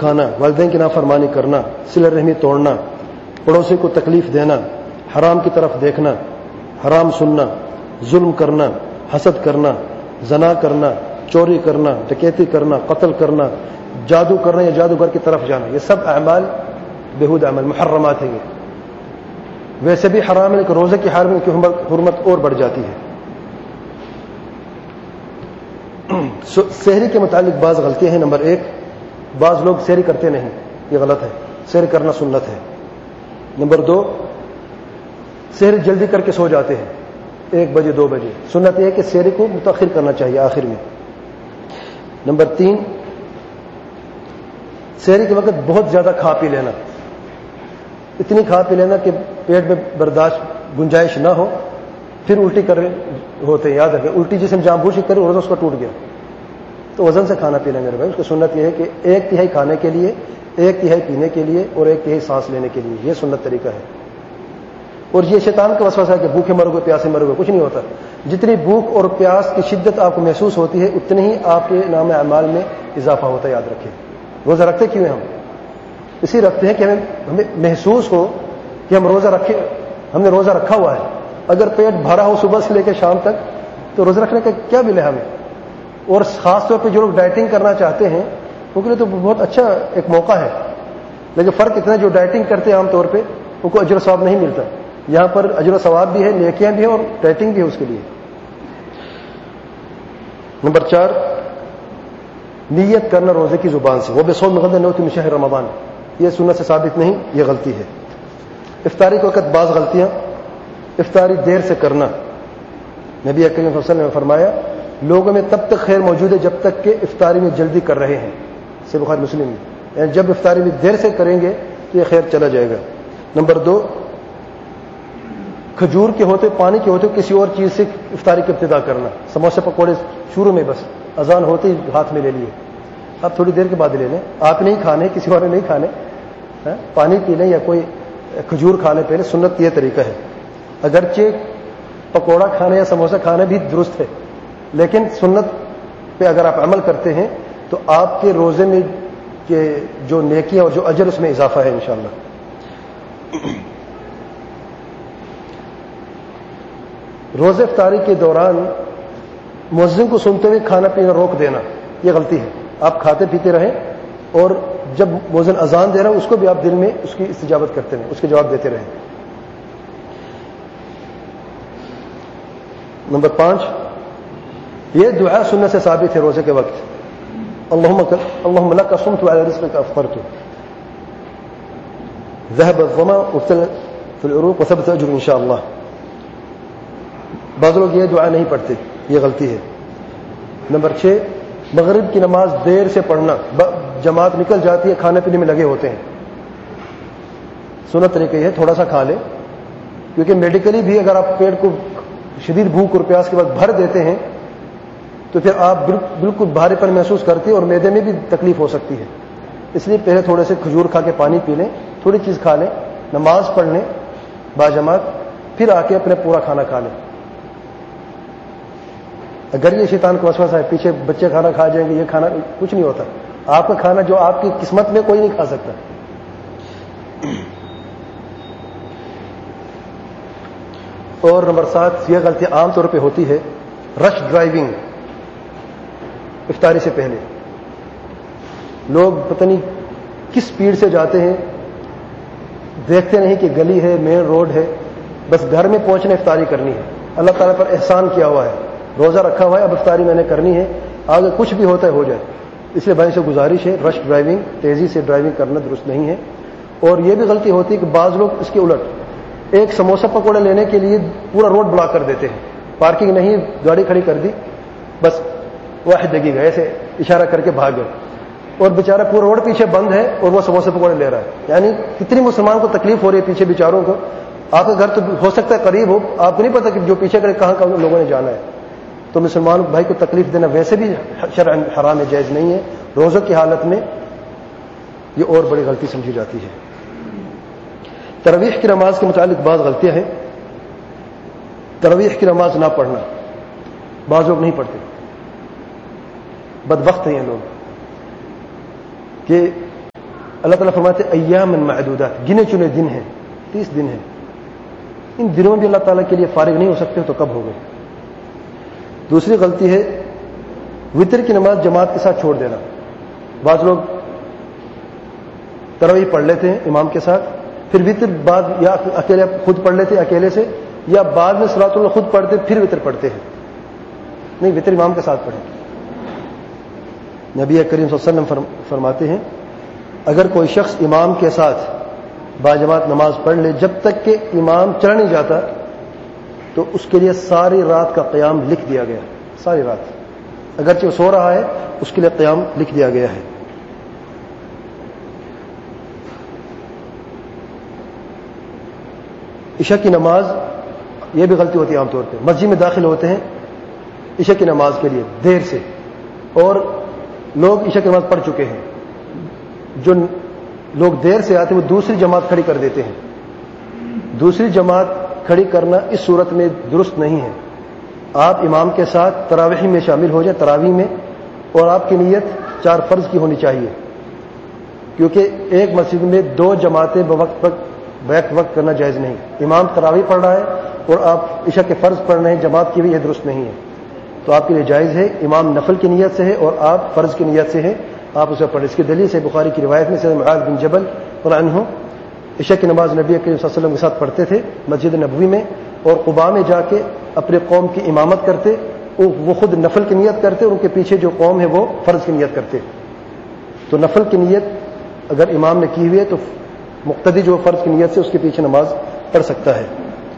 کھانا، والدین کی نافرمانی کرنا، صلہ رحمی توڑنا، پڑوسی کو تکلیف دینا، حرام کی طرف دیکھنا، حرام سننا، ظلم کرنا، حسد کرنا، زنا کرنا، چوری کرنا، ڈکیتی کرنا، قتل کرنا، جادو کرنا یا جادوگر کی طرف جانا، یہ سب اعمال بےہود اعمال محرمات ہیں. ویسے بھی حرام ہے لیکن روزے کی حال میں ان کی حرمت اور بڑھ جاتی ہے. سحری کے متعلق بعض غلطیاں ہیں. نمبر 1، بعض لوگ سحری کرتے نہیں، یہ غلط ہے. سحری کرنا سنت ہے. نمبر 2، سحری جلدی کر کے سو جاتے ہیں 1 بجے 2 بجے. سنت یہ ہے کہ سحری کو متاخر کرنا چاہیے آخر میں. نمبر 3، سحری کے وقت بہت زیادہ کھا پی لینا، اتنی کھا پی لینا کہ پیٹ میں برداشت گنجائش نہ ہو، پھر الٹی کر رہے ہوتے ہیں. یاد رکھیں، الٹی جسم جان بوجھ کے کرے روزہ اس کا ٹوٹ گیا تو وزن سے کھانا پینا میرے بھائی. اس کی سنت یہ ہے کہ 1/3 کھانے کے لیے، 1/3 پینے کے لیے اور 1/3 سانس لینے کے لیے. یہ سنت طریقہ ہے. اور یہ شیطان کا وسوسہ ہے کہ بھوکے مرو گے، پیاسے مرو گے. کچھ نہیں ہوتا. جتنی بھوک اور پیاس کی شدت آپ کو محسوس ہوتی ہے اتنی ہی آپ کے نام اعمال میں اضافہ ہوتا ہے. یاد رکھیں. روزہ رکھتے کیوں ہیں ہم؟ اسی رکھتے ہیں کہ ہمیں محسوس ہو کہ ہم نے روزہ رکھا ہوا ہے. اگر پیٹ بھرا ہو صبح سے لے کے شام تک تو روزہ رکھنے کا کیا ملے ہمیں. اور خاص طور پہ جو لوگ ڈائٹنگ کرنا چاہتے ہیں ان کے لیے تو بہت اچھا ایک موقع ہے. لیکن فرق اتنا ہے جو ڈائٹنگ کرتے ہیں عام طور پہ ان کو اجر و ثواب نہیں ملتا. یہاں پر اجر و ثواب بھی ہے، نیکیاں بھی ہیں اور ڈائٹنگ بھی ہے اس کے لیے. نمبر 4، نیت کرنا روزے کی زبان سے. وہ بصوم غد نوت من شہر رمضان، یہ سنت سے ثابت نہیں، یہ غلطی ہے. افطاری کے وقت بعض غلطیاں. افطاری دیر سے کرنا. نبی کریم صلی اللہ علیہ وسلم نے فرمایا لوگوں میں تب تک خیر موجود ہے جب تک کہ افطاری میں جلدی کر رہے ہیں. صحیح بخاری مسلم میں. یعنی جب افطاری میں دیر سے کریں گے تو یہ خیر چلا جائے گا. نمبر 2، کھجور کے ہوتے، پانی کے ہوتے کسی اور چیز سے افطاری کی ابتدا کرنا. سموسے پکوڑے شروع میں بس اذان ہوتے ہی ہاتھ میں لے لیے، آپ تھوڑی دیر کے بعد لے لیں. آپ نہیں کھانے، کسی اور نے نہیں کھانے، پانی پی لیں یا کوئی کھجور کھا لیں پہلے. سنت یہ طریقہ ہے. اگرچہ پکوڑا کھانا یا سموسہ کھانا بھی درست ہے لیکن سنت پہ اگر آپ عمل کرتے ہیں تو آپ کے روزے میں جو نیکیاں اور جو اجر اس میں اضافہ ہے انشاءاللہ. روزے افطاری کے دوران مؤذن کو سنتے ہوئے کھانا پینا روک دینا یہ غلطی ہے. آپ کھاتے پیتے رہیں اور جب مؤذن اذان دے رہا ہے اس کو بھی آپ دل میں اس کی استجابت کرتے رہیں، اس کے جواب دیتے رہیں. نمبر 5، یہ دعا سننے سے ثابت ہے روزے کے وقت. اللهم لك صمت وعلى رزقك افطرت ذهب الظما وابتلت في العروق وثبت اجر ان شاء الله. بعض لوگ یہ دعا نہیں پڑھتے، یہ غلطی ہے. نمبر 6، مغرب کی نماز دیر سے پڑھنا. جماعت نکل جاتی ہے، کھانے پینے میں لگے ہوتے ہیں. سنت طریقہ یہ ہے تھوڑا سا کھا لیں، کیونکہ میڈیکلی بھی اگر آپ پیٹ کو شدید بھوک اور پیاس کے بعد بھر دیتے ہیں تو پھر آپ بالکل بھاری پن محسوس کرتے ہیں اور معدے میں بھی تکلیف ہو سکتی ہے. اس لیے پہلے تھوڑے سے کھجور کھا کے پانی پی لیں، تھوڑی چیز کھا لیں، نماز پڑھ لیں باجماعت، پھر آ کے اپنے پورا کھانا کھا لیں. اگر یہ شیطان کا وسوسہ ہے پیچھے بچے کھانا کھا جائیں گے، یہ کھانا کچھ نہیں ہوتا. آپ کا کھانا جو آپ کی قسمت میں کوئی نہیں کھا سکتا. اور نمبر 7، یہ غلطی عام طور پہ ہوتی ہے رش ڈرائیونگ. افطاری سے پہلے لوگ پتہ نہیں کس سپیڈ سے جاتے ہیں، دیکھتے نہیں کہ گلی ہے، مین روڈ ہے، بس گھر میں پہنچنے افطاری کرنی ہے. اللہ تعالیٰ پر احسان کیا ہوا ہے، روزہ رکھا ہوا ہے، اب افطاری میں نے کرنی ہے، آگے کچھ بھی ہوتا ہے ہو جائے. اس لیے بھائی سے گزارش ہے رش ڈرائیونگ، تیزی سے ڈرائیونگ کرنا درست نہیں ہے. اور یہ بھی غلطی ہوتی ہے کہ بعض لوگ اس کے الٹ ایک سموسہ پکوڑے لینے کے لیے پورا روڈ بلاک کر دیتے ہیں. پارکنگ نہیں، گاڑی کھڑی کر دی، بس واحد دقیقہ ایسے اشارہ کر کے بھاگ گئے اور بیچارہ پورا روڈ پیچھے بند ہے اور وہ سموسے پکوڑے لے رہا ہے. یعنی کتنی مسلمان کو تکلیف ہو رہی ہے پیچھے بیچاروں کو. آپ کا گھر تو ہو سکتا ہے قریب ہو، آپ کو نہیں پتا کہ جو پیچھے کرے کہاں کہاں لوگوں نے جانا ہے. تو مسلمان بھائی کو تکلیف دینا ویسے بھی شرعاً حرام ہے، جائز نہیں ہے. روزوں کی حالت میں یہ اور بڑی غلطی سمجھی جاتی ہے. تراویح کی نماز کے متعلق بعض غلطیاں ہیں. تراویح کی نماز نہ پڑھنا، بعض لوگ نہیں پڑھتے، بدبخت ہیں یہ لوگ کہ اللہ تعالیٰ فرماتے ایام معدودات، گنے چنے دن ہیں، 30 دن ہیں. ان دنوں میں بھی اللہ تعالیٰ کے لیے فارغ نہیں ہو سکتے تو کب ہو گئے. دوسری غلطی ہے وتر کی نماز جماعت کے ساتھ چھوڑ دینا. بعض لوگ تراویح پڑھ لیتے ہیں امام کے ساتھ، پھر وتر بعد یا اکیلے خود پڑھ لیتے اکیلے سے، یا بعد میں صلاۃ اللہ خود پڑھتے پھر وتر پڑھتے ہیں. نہیں، وتر امام کے ساتھ پڑھیں. نبی کریم صلی اللہ علیہ وسلم فرماتے ہیں اگر کوئی شخص امام کے ساتھ باجماعت نماز پڑھ لے جب تک کہ امام چلا نہیں جاتا تو اس کے لیے ساری رات کا قیام لکھ دیا گیا. ساری رات اگرچہ وہ سو رہا ہے اس کے لیے قیام لکھ دیا گیا ہے. عشاء کی نماز، یہ بھی غلطی ہوتی ہے عام طور پہ. مسجد میں داخل ہوتے ہیں عشاء کی نماز کے لیے دیر سے، اور لوگ عشاء کی نماز پڑھ چکے ہیں. جو لوگ دیر سے آتے ہیں وہ دوسری جماعت کھڑی کر دیتے ہیں. دوسری جماعت کھڑی کرنا اس صورت میں درست نہیں ہے. آپ امام کے ساتھ تراویح میں شامل ہو جائیں، تراویح میں، اور آپ کی نیت 4 فرض کی ہونی چاہیے، کیونکہ ایک مسجد میں 2 جماعتیں بیک وقت کرنا جائز نہیں. امام تراویح پڑھ رہا ہے اور آپ عشاء کے فرض پڑھ رہے ہیں جماعت کی بھی، یہ درست نہیں ہے. تو آپ کے لیے جائز ہے امام نفل کی نیت سے ہے اور آپ فرض کی نیت سے ہیں، آپ اسے پڑھیں. اس کی دلیل سے بخاری کی روایت میں سے معاذ بن جبل رضی اللہ عنہ عشاء کی نماز نبی کریم صلی اللہ علیہ وسلم کے ساتھ پڑھتے تھے مسجد نبوی میں، اور قباء میں جا کے اپنے قوم کی امامت کرتے. وہ خود نفل کی نیت کرتے اور ان کے پیچھے جو قوم ہے وہ فرض کی نیت کرتے. تو نفل کی نیت اگر امام نے کی ہوئی ہے تو مقتدی جو فرض کی نیت سے اس کے پیچھے نماز پڑھ سکتا ہے.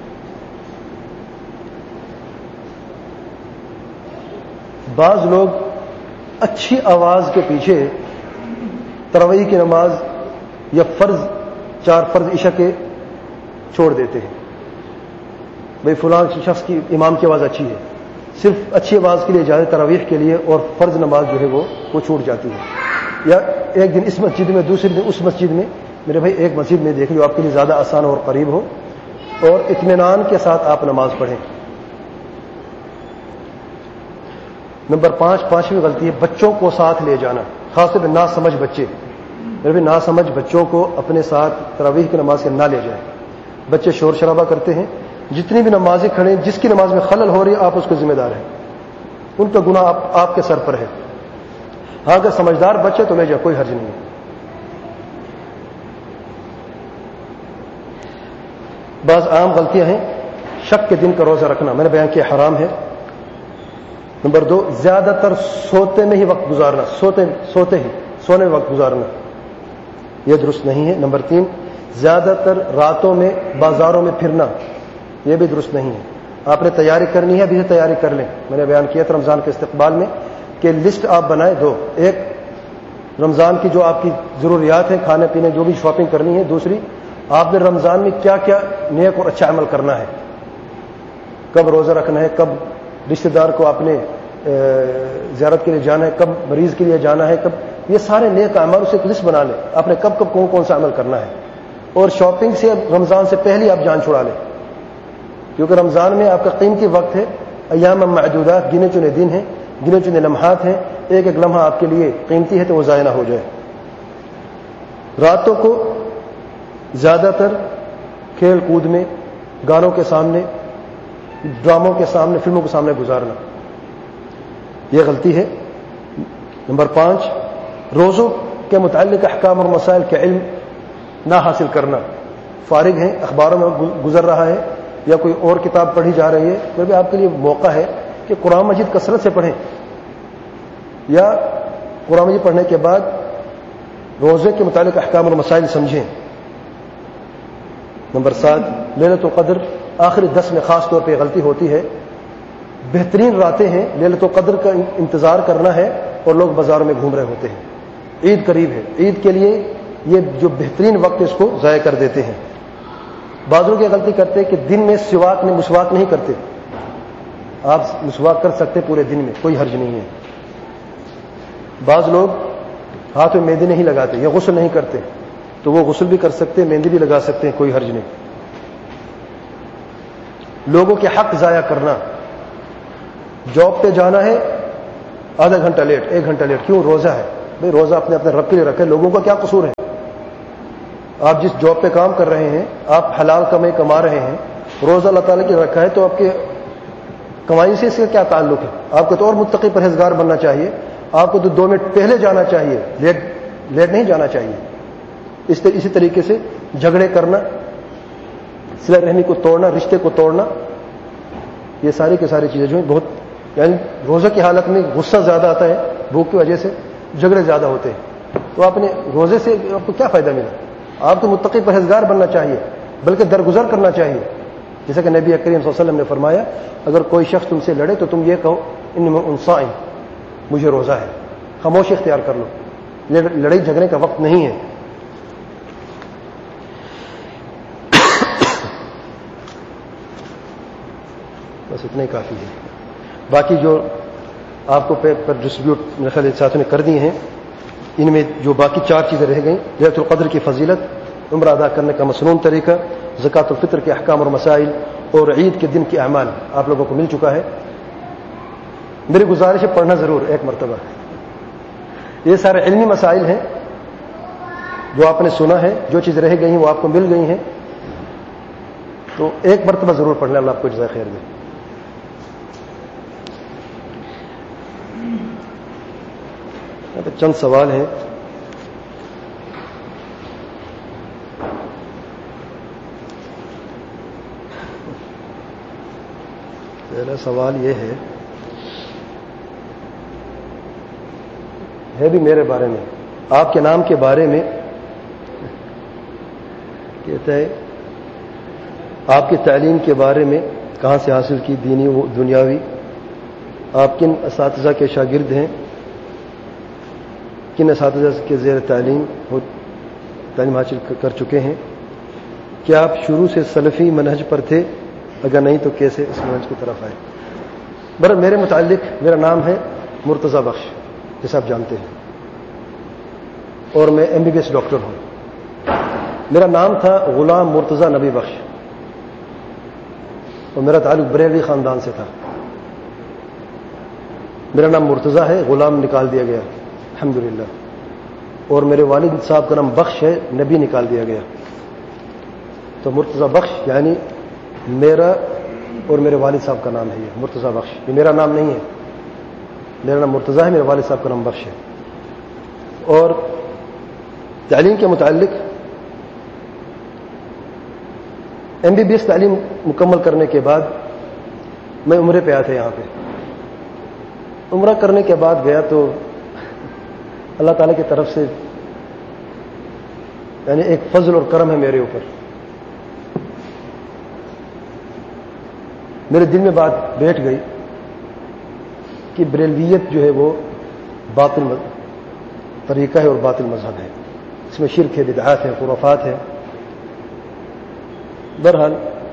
بعض لوگ اچھی آواز کے پیچھے تراویح کی نماز یا 4 فرض عشاء کے چھوڑ دیتے ہیں. بھئی فلاں شخص کی امام کی آواز اچھی ہے، صرف اچھی آواز کے لیے جاتے تراویح کے لیے، اور فرض نماز جو ہے وہ چھوٹ جاتی ہے. یا ایک دن اس مسجد میں دوسرے دن اس مسجد میں. میرے بھائی ایک مسجد میں دیکھ لو آپ کے لیے زیادہ آسان اور قریب ہو، اور اطمینان کے ساتھ آپ نماز پڑھیں. نمبر 5، غلطی ہے بچوں کو ساتھ لے جانا، خاص طور پہ ناسمجھ بچے. میرے بھی ناسمجھ بچوں کو اپنے ساتھ تراویح کی نماز کے نہ لے جائیں. بچے شور شرابہ کرتے ہیں. جتنی بھی نمازیں کھڑے ہیں جس کی نماز میں خلل ہو رہی ہے آپ اس کو ذمہ دار ہیں، ان کا گناہ آپ کے سر پر ہے. ہاں اگر سمجھدار بچے تو لے جائے، کوئی حرج نہیں ہے. بعض عام غلطیاں ہیں شک کے دن کا روزہ رکھنا، میں نے بیان کیا حرام ہے. نمبر 2، زیادہ تر سوتے میں ہی وقت گزارنا، سونے میں وقت گزارنا، یہ درست نہیں ہے. نمبر 3، زیادہ تر راتوں میں بازاروں میں پھرنا، یہ بھی درست نہیں ہے. آپ نے تیاری کرنی ہے ابھی سے تیاری کر لیں. میں نے بیان کیا تھا رمضان کے استقبال میں کہ لسٹ آپ بنائیں 2، ایک رمضان کی جو آپ کی ضروریات ہیں کھانے پینے جو بھی شاپنگ کرنی ہے، دوسری آپ نے رمضان میں کیا کیا نیک اور اچھا عمل کرنا ہے، کب روزہ رکھنا ہے، کب رشتہ دار کو آپ نے زیارت کے لیے جانا ہے، کب مریض کے لیے جانا ہے، کب، یہ سارے نیک اعمال اسے ایک لسٹ بنا لیں آپ نے کب کون سا عمل کرنا ہے. اور شاپنگ سے رمضان سے پہلے آپ جان چھڑا لیں، کیونکہ رمضان میں آپ کا قیمتی وقت ہے. ایام معدودات، گنے چنے دن ہیں، گنے چنے لمحات ہیں، ایک ایک لمحہ آپ کے لیے قیمتی ہے تو وہ ضائع نہ ہو جائے. راتوں کو زیادہ تر کھیل کود میں، گانوں کے سامنے، ڈراموں کے سامنے، فلموں کے سامنے گزارنا، یہ غلطی ہے. نمبر 5، روزوں کے متعلق احکام اور مسائل کا علم نہ حاصل کرنا. فارغ ہیں، اخباروں میں گزر رہا ہے یا کوئی اور کتاب پڑھی جا رہی ہے، پھر بھی آپ کے لیے موقع ہے کہ قرآن مجید کثرت سے پڑھیں، یا قرآن مجید پڑھنے کے بعد روزے کے متعلق احکام اور مسائل سمجھیں. نمبر 7، لیلۃ القدر آخری 10 میں خاص طور پہ غلطی ہوتی ہے. بہترین راتیں ہیں، لیلۃ القدر کا انتظار کرنا ہے اور لوگ بازاروں میں گھوم رہے ہوتے ہیں. عید قریب ہے، عید کے لیے یہ جو بہترین وقت ہے اس کو ضائع کر دیتے ہیں. بعضوں کی غلطی کرتے ہیں کہ دن میں مسواک نہیں کرتے. آپ مسواک کر سکتے پورے دن میں، کوئی حرج نہیں ہے. بعض لوگ ہاتھ میں مہندی نہیں لگاتے یا غسل نہیں کرتے، تو وہ غسل بھی کر سکتے ہیں، مہندی بھی لگا سکتے ہیں، کوئی حرج نہیں. لوگوں کے حق ضائع کرنا، جاب پہ جانا ہے آدھا گھنٹہ لیٹ، 1 گھنٹہ لیٹ، کیوں؟ روزہ ہے. بھئی روزہ اپنے رب کے لیے رکھے، لوگوں کا کیا قصور ہے؟ آپ جس جاب پہ کام کر رہے ہیں، آپ حلال کمائی کما رہے ہیں، روزہ اللہ تعالیٰ کی رکھا ہے، تو آپ کے کمائی سے اس کا کیا تعلق ہے؟ آپ کو تو اور متقی پرہیزگار بننا چاہیے، آپ کو تو 2 منٹ پہلے جانا چاہیے، لیٹ نہیں جانا چاہیے۔ اسی طریقے سے جھگڑے کرنا، صلہ رحمی کو توڑنا، رشتے کو توڑنا، یہ ساری کی ساری چیزیں جو ہیں بہت، یعنی روزہ کی حالت میں غصہ زیادہ آتا ہے، بھوک کی وجہ سے جھگڑے زیادہ ہوتے ہیں، تو آپ نے روزے سے آپ کو کیا فائدہ ملا؟ آپ کو متقی پرہیزگار بننا چاہیے، بلکہ درگزر کرنا چاہیے، جیسا کہ نبی کریم صلی اللہ علیہ وسلم نے فرمایا اگر کوئی شخص تم سے لڑے تو تم یہ کہو ان صائم، مجھے روزہ ہے، خاموشی اختیار کر لو، لڑائی جھگڑے کا وقت نہیں ہے۔ بس اتنا ہی کافی ہے۔ باقی جو آپ کو پر ڈسٹریبیوٹ میرے خیال ساتھوں نے کر دی ہیں، ان میں جو باقی 4 چیزیں رہ گئیں، لیلۃ القدر کی فضیلت، عمرہ ادا کرنے کا مسنون طریقہ، زکوٰۃ الفطر کے احکام اور مسائل، اور عید کے دن کے اعمال آپ لوگوں کو مل چکا ہے۔ میری گزارش ہے پڑھنا ضرور ایک مرتبہ۔ یہ سارے علمی مسائل ہیں جو آپ نے سنا ہے، جو چیز رہ گئی ہیں وہ آپ کو مل گئی ہیں، تو ایک مرتبہ ضرور پڑھ لیں، اللہ آپ کو جزائے خیر دے۔ چند سوال ہیں۔ پہلا سوال یہ ہے بھی میرے بارے میں، آپ کے نام کے بارے میں، کہتا ہے آپ کی تعلیم کے بارے میں کہاں سے حاصل کی، دینی و دنیاوی، آپ کن اساتذہ کے شاگرد ہیں، کن اساتذہ کے زیر تعلیم حاصل کر چکے ہیں، کیا آپ شروع سے سلفی منہج پر تھے، اگر نہیں تو کیسے اس منہج کی طرف آئے؟ برحال میرے متعلق میرا نام ہے مرتضی بخش، جیسا آپ جانتے ہیں، اور میں MBBS ڈاکٹر ہوں۔ میرا نام تھا غلام مرتضی نبی بخش، اور میرا تعلق بریلوی خاندان سے تھا۔ میرا نام مرتضی ہے، غلام نکال دیا گیا الحمدللہ، اور میرے والد صاحب کا نام بخش ہے، نبی نکال دیا گیا، تو مرتضی بخش یعنی میرا اور میرے والد صاحب کا نام ہے، یہ مرتضی بخش، یہ میرا نام نہیں ہے، میرا نام مرتضی ہے، میرے والد صاحب کا نام بخش ہے۔ اور تعلیم کے متعلق MBBS تعلیم مکمل کرنے کے بعد میں عمرے پہ آیا تھا، یہاں پہ عمرہ کرنے کے بعد گیا تو اللہ تعالیٰ کی طرف سے یعنی ایک فضل اور کرم ہے میرے اوپر، میرے دل میں بات بیٹھ گئی کہ بریلویت جو ہے وہ باطل طریقہ ہے اور باطل مذہب ہے، اس میں شرک ہے، بدعات ہے، خرافات ہے۔ بہرحال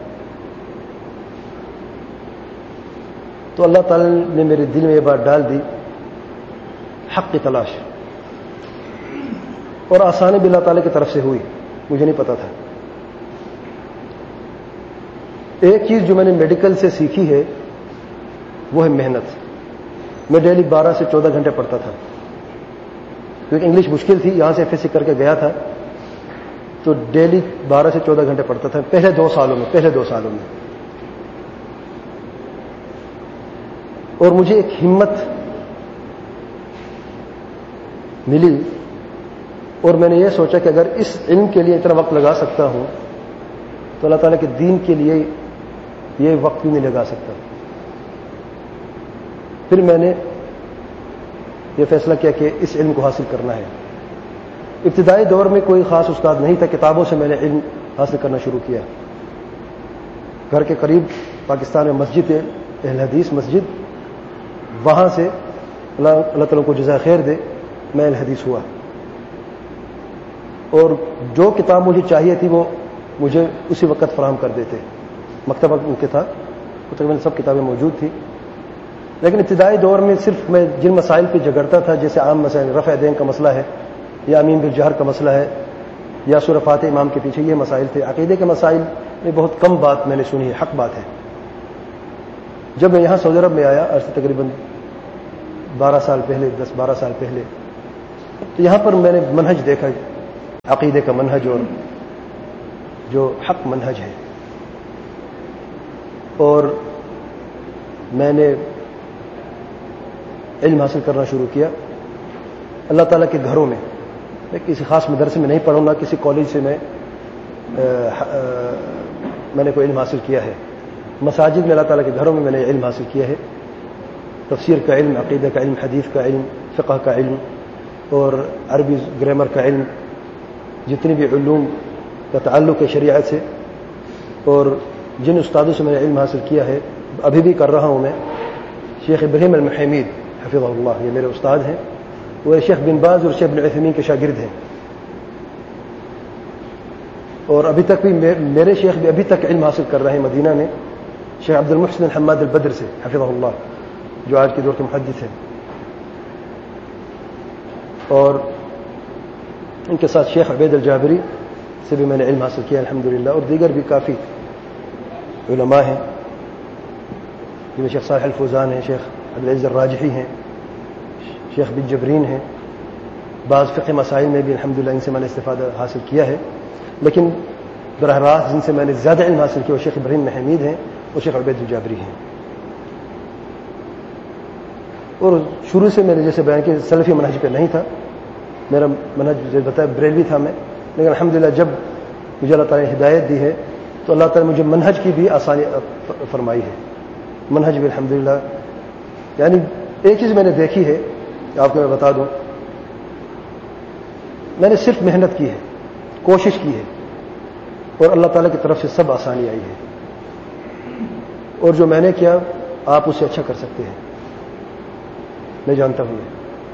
تو اللہ تعالیٰ نے میرے دل میں یہ بات ڈال دی، حق کی تلاش، اور آسانی بھی اللہ تعالیٰ کی طرف سے ہوئی، مجھے نہیں پتا تھا۔ ایک چیز جو میں نے میڈیکل سے سیکھی ہے وہ ہے محنت۔ میں ڈیلی 12 سے 14 گھنٹے پڑھتا تھا، کیونکہ انگلش مشکل تھی، یہاں سے FSC کر کے گیا تھا، تو ڈیلی 12 سے 14 گھنٹے پڑھتا تھا پہلے 2 سالوں میں۔ اور مجھے ایک ہمت ملی، اور میں نے یہ سوچا کہ اگر اس علم کے لیے اتنا وقت لگا سکتا ہوں تو اللہ تعالیٰ کے دین کے لیے یہ وقت بھی نہیں لگا سکتا۔ پھر میں نے یہ فیصلہ کیا کہ اس علم کو حاصل کرنا ہے۔ ابتدائی دور میں کوئی خاص استاد نہیں تھا، کتابوں سے میں نے علم حاصل کرنا شروع کیا۔ گھر کے قریب پاکستان میں مسجد ہے، اہل حدیث مسجد، وہاں سے اللہ تعالیٰ کو جزائے خیر دے میں اہل حدیث ہوا، اور جو کتاب مجھے چاہیے تھی وہ مجھے اسی وقت فراہم کر دیتے، مکتبہ ان کے تھا، تقریباً سب کتابیں موجود تھیں۔ لیکن ابتدائی دور میں صرف میں جن مسائل پہ جھگڑتا تھا، جیسے عام مسائل، رفع دین کا مسئلہ ہے، یا امین بالجہر کا مسئلہ ہے، یا سورہ فاتحہ امام کے پیچھے، یہ مسائل تھے۔ عقیدے کے مسائل میں بہت کم بات میں نے سنی ہے، حق بات ہے۔ جب میں یہاں سعودی عرب میں آیا، آج سے تقریباً 12 سال پہلے، 10-12 سال پہلے، تو یہاں پر میں نے منہج دیکھا، عقیدے کا منہج اور جو حق منہج ہے. اور میں نے علم حاصل کرنا شروع کیا اللہ تعالیٰ کے گھروں میں. میں کسی خاص مدرسے میں نہیں پڑھوں گا, کسی کالج سے میں نے کوئی علم حاصل کیا ہے. مساجد میں اللہ تعالیٰ کے گھروں میں نے علم حاصل کیا ہے. تفسیر کا علم, عقیدہ کا علم, حدیث کا علم, فقہ کا علم اور عربی گرامر کا علم, جتنی بھی علوم کا تعلق ہے شریعت سے. اور جن استادوں سے میں نے علم حاصل کیا ہے, ابھی بھی کر رہا ہوں میں, شیخ ابراہیم المحیمید حفظہ اللہ, یہ میرے استاد ہیں. وہ شیخ بن باز اور شیخ بن عثیمین کے شاگرد ہیں. اور ابھی تک بھی میرے شیخ بھی ابھی تک علم حاصل کر رہے ہیں مدینہ میں, شیخ عبد المحسن حماد البدر سے حفظہ اللہ, جو آج کے دور کے محدث ہیں. اور ان کے ساتھ شیخ عبید الجابری سے بھی میں نے علم حاصل کیا الحمدللہ. اور دیگر بھی کافی علماء ہیں, جن میں شیخ صالح الفوزان ہیں, شیخ عبدالعزیز الراجحی ہیں, شیخ بن جبرین ہیں. بعض فقہ مسائل میں بھی الحمدللہ ان سے میں نے استفادہ حاصل کیا ہے. لیکن براہ راست جن سے میں نے زیادہ علم حاصل کیا وہ شیخ ابراہیم محمید ہیں اور شیخ عبید الجابری ہیں. اور شروع سے میں نے جیسے بیان کیا سلفی منہج پہ نہیں تھا, میرا منہج جیسے بتایا بریلوی تھا میں. لیکن الحمدللہ جب مجھے اللہ تعالیٰ نے ہدایت دی ہے تو اللہ تعالیٰ نے مجھے منہج کی بھی آسانی فرمائی ہے. منہج بھی الحمدللہ, یعنی ایک چیز میں نے دیکھی ہے آپ کو میں بتا دوں, میں نے صرف محنت کی ہے, کوشش کی ہے, اور اللہ تعالیٰ کی طرف سے سب آسانی آئی ہے. اور جو میں نے کیا آپ اس سے اچھا کر سکتے ہیں, میں جانتا ہوں.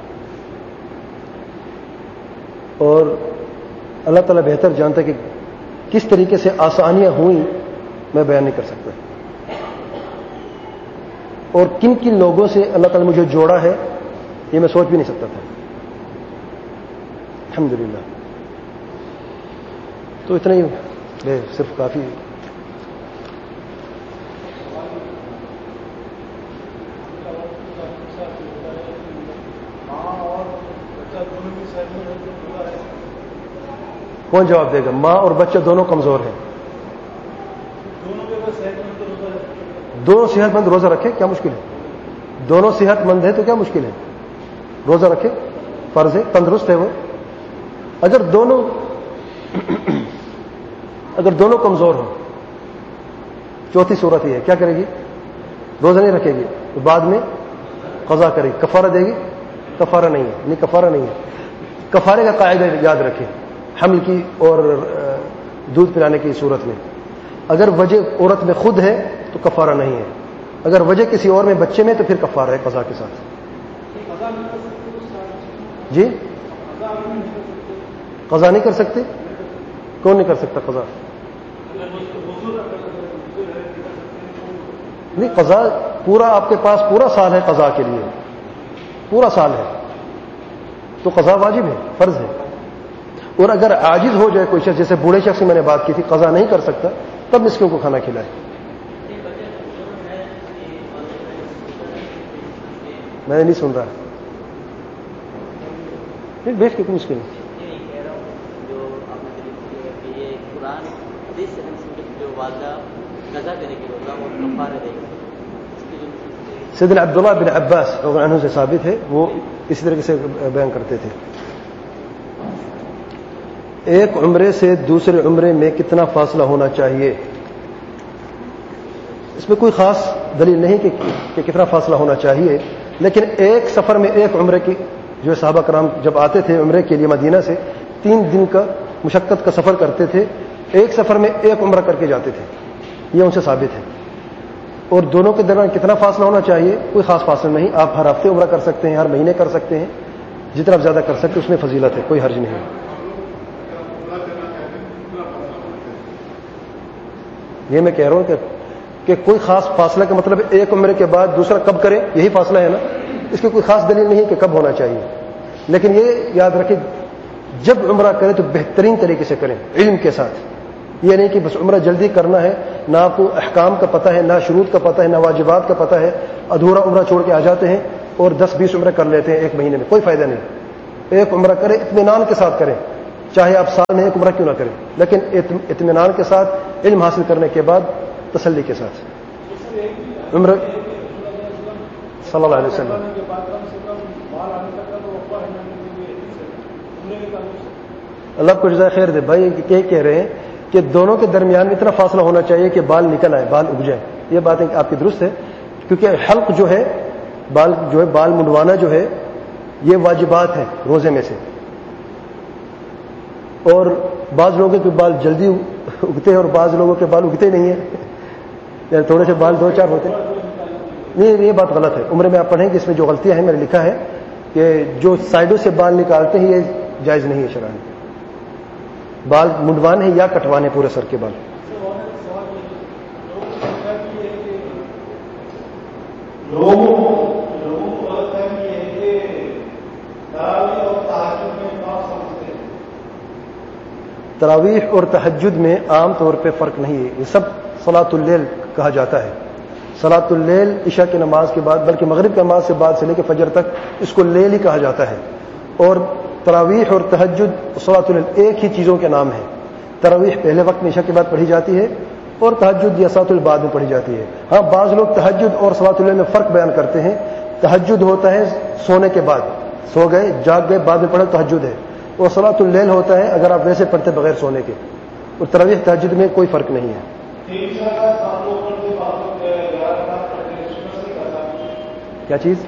اور اللہ تعالیٰ بہتر جانتا ہے کہ کس طریقے سے آسانیاں ہوئیں میں بیان نہیں کر سکتا, اور کن کن لوگوں سے اللہ تعالیٰ نے مجھے جوڑا ہے یہ میں سوچ بھی نہیں سکتا تھا الحمدللہ. تو اتنا ہی صرف کافی. کون جواب دے گا؟ ماں اور بچہ دونوں کمزور ہیں, دونوں صحت مند روزہ رکھے کیا مشکل ہے؟ دونوں صحت مند ہے تو کیا مشکل ہے؟ روزہ رکھے, فرض ہے, تندرست ہے وہ. اگر دونوں کمزور ہوں, چوتھی صورت یہ ہے, کیا کرے گی؟ روزہ نہیں رکھے گی تو بعد میں قضا کرے گی. کفارہ دے گی؟ کفارہ نہیں ہے, نہیں کفارہ نہیں ہے. کفارے کا قاعدہ یاد رکھیں حمل کی اور دودھ پلانے کی صورت میں. اگر وجہ عورت میں خود ہے تو کفارہ نہیں ہے, اگر وجہ کسی اور میں بچے میں تو پھر کفارہ ہے قضا کے ساتھ. جی قضا نہیں کر سکتے؟ کون نہیں کر سکتا قضا؟ نہیں, قضا پورا آپ کے پاس پورا سال ہے قضا کے لیے, پورا سال ہے تو قضا واجب ہے, فرض ہے. اور اگر عاجز ہو جائے کوئی شخص, جیسے بوڑھے شخص سے میں نے بات کی تھی, قضا نہیں کر سکتا, تب مسکینوں کو کھانا کھلائے. میں نہیں سن رہا, بیٹھ کے کوئی مشکل نہیں. سیدنا عبداللہ بن عباس رضی اللہ عنہ سے ثابت ہے, وہ اسی طریقے سے بیان کرتے تھے. ایک عمرے سے دوسرے عمرے میں کتنا فاصلہ ہونا چاہیے؟ اس میں کوئی خاص دلیل نہیں کہ کتنا فاصلہ ہونا چاہیے, لیکن ایک سفر میں ایک عمرے کی, جو صحابہ کرام جب آتے تھے عمرے کے لیے مدینہ سے 3 دن کا مشقت کا سفر کرتے تھے, ایک سفر میں ایک عمرہ کر کے جاتے تھے, یہ ان سے ثابت ہے. اور دونوں کے درمیان کتنا فاصلہ ہونا چاہیے؟ کوئی خاص فاصلہ نہیں, آپ ہر ہفتے عمرہ کر سکتے ہیں, ہر مہینے کر سکتے ہیں, جتنا آپ زیادہ کر سکتے اس میں فضیلت ہے, کوئی حرج نہیں. یہ میں کہہ رہا ہوں کہ کوئی خاص فاصلہ کا مطلب ایک عمرے کے بعد دوسرا کب کریں, یہی فاصلہ ہے نا, اس کی کوئی خاص دلیل نہیں کہ کب ہونا چاہیے. لیکن یہ یاد رکھیں جب عمرہ کریں تو بہترین طریقے سے کریں, علم کے ساتھ. یہ نہیں کہ بس عمرہ جلدی کرنا ہے, نہ آپ کو احکام کا پتہ ہے, نہ شروط کا پتہ ہے, نہ واجبات کا پتہ ہے, ادھورا عمرہ چھوڑ کے آ جاتے ہیں اور 10-20 عمرہ کر لیتے ہیں ایک مہینے میں, کوئی فائدہ نہیں. ایک عمرہ کریں, اطمینان کے ساتھ کریں, چاہے آپ سال میں ایک عمرہ کیوں نہ کریں، لیکن اطمینان کے ساتھ، علم حاصل کرنے کے بعد تسلی کے ساتھ عمرہ صلی اللہ علیہ وسلم. اللہ کو جزائے خیر دے. بھائی یہ کہہ رہے ہیں کہ دونوں کے درمیان میں اتنا فاصلہ ہونا چاہیے کہ بال نکل آئے، بال اگ جائے. یہ بات آپ کی درست ہے، کیونکہ حلق جو ہے، بال منڈوانا جو ہے، یہ واجبات ہیں روزے میں سے. اور بعض لوگوں کے بال جلدی اگتے ہیں اور بعض لوگوں کے بال اگتے نہیں ہیں، یعنی تھوڑے سے بال 2-4 ہوتے ہیں. نہیں، یہ بات غلط ہے. عمرے میں آپ پڑھیں کہ اس میں جو غلطیاں ہیں، میں نے لکھا ہے کہ جو سائڈوں سے بال نکالتے ہیں یہ جائز نہیں ہے شرعاً. بال منڈوانے ہیں یا کٹوانے پورے سر کے بال. تراویح اور تہجد میں عام طور پہ فرق نہیں ہے. یہ سب صلاۃ اللیل کہا جاتا ہے. صلاۃ اللیل عشاء کی نماز کے بعد، بلکہ مغرب کی نماز سے بعد سے لے کے فجر تک اس کو لیل ہی کہا جاتا ہے. اور تراویح اور تہجد صلاۃ اللیل ایک ہی چیزوں کے نام ہیں. تراویح پہلے وقت میں عشاء کے بعد پڑھی جاتی ہے اور تہجد یا صلاۃ اللیل بعد میں پڑھی جاتی ہے. ہاں، بعض لوگ تہجد اور صلاۃ اللیل میں فرق بیان کرتے ہیں. تہجد ہوتا ہے سونے کے بعد، سو گئے جاگ گئے بعد میں پڑھا تہجد ہے. اور صلاۃ اللیل ہوتا ہے اگر آپ ویسے پڑھتے بغیر سونے کے. اور تراویح تہجد میں کوئی فرق نہیں ہے. کیا چیز؟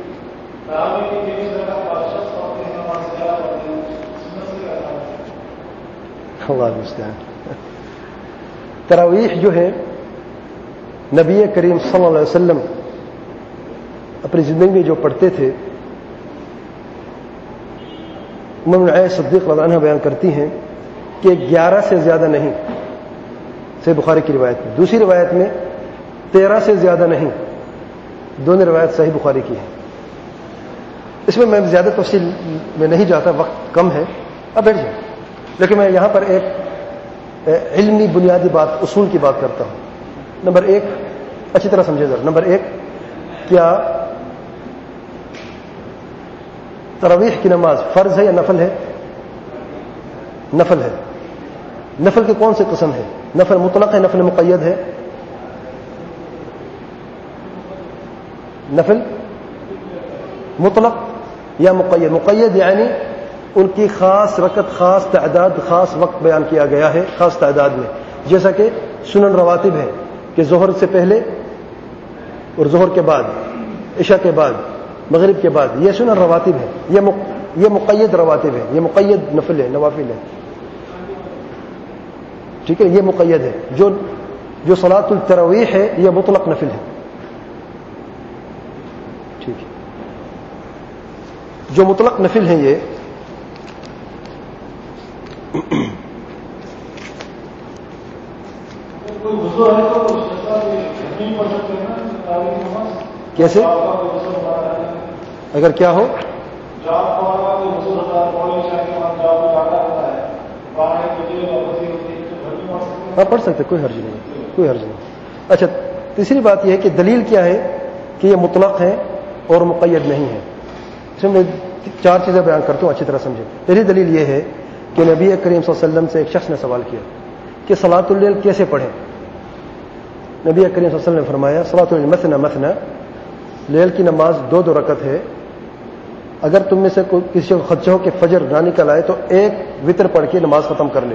تراویح جو ہے نبی کریم صلی اللہ علیہ وسلم اپنی زندگی میں جو پڑھتے تھے، ام عائشہ صدیق رضی اللہ عنہا بیان کرتی ہیں کہ 11 سے زیادہ نہیں، صحیح بخاری کی روایت میں. دوسری روایت میں 13 سے زیادہ نہیں. دونوں روایت صحیح بخاری کی ہے. اس میں میں زیادہ تفصیل میں نہیں جاتا، وقت کم ہے. اب بیٹھ جائیں. لیکن میں یہاں پر ایک علمی بنیادی بات، اصول کی بات کرتا ہوں. نمبر 1 اچھی طرح سمجھے ذرا. نمبر 1، کیا تراویح کی نماز فرض ہے یا نفل ہے؟ نفل ہے. نفل کی کون سی قسم ہے؟ نفل مطلق ہے، نفل مقید ہے؟ نفل مطلق یا مقید؟ مقید یعنی ان کی خاص رکعت، خاص تعداد، خاص وقت بیان کیا گیا ہے، خاص تعداد میں. جیسا کہ سنن رواتب ہے کہ ظہر سے پہلے اور ظہر کے بعد، عشاء کے بعد، مغرب کے بعد، یہ سنن رواتب ہے. یہ مقید رواتب ہے، یہ مقید نفل ہے، نوافل ہے. ٹھیک ہے، یہ مقید ہے. جو صلاۃ التراویح ہے یہ مطلق نفل ہے. ٹھیک ہے، جو مطلق نفل ہیں یہ کیسے؟ اگر کیا ہو؟ ہاں پڑھ سکتے، کوئی حرج نہیں، کوئی حرج نہیں. اچھا، تیسری بات یہ ہے کہ دلیل کیا ہے کہ یہ مطلق ہے اور مقید نہیں ہے. اس میں 4 چیزیں بیان کرتا ہوں، اچھی طرح سمجھیں. پہلی دلیل یہ ہے کہ نبی کریم صلی اللہ علیہ وسلم سے ایک شخص نے سوال کیا کہ صلاۃ اللیل کیسے پڑھیں. نبی کریم صلی اللہ علیہ وسلم نے فرمایا صلاۃ اللیل مثنى مثنى، لیل کی نماز 2 رکعت ہے. اگر تم میں سے کسی کو خدشہ ہو کہ فجر نہ نکل آئے تو ایک وتر پڑھ کے نماز ختم کر لے.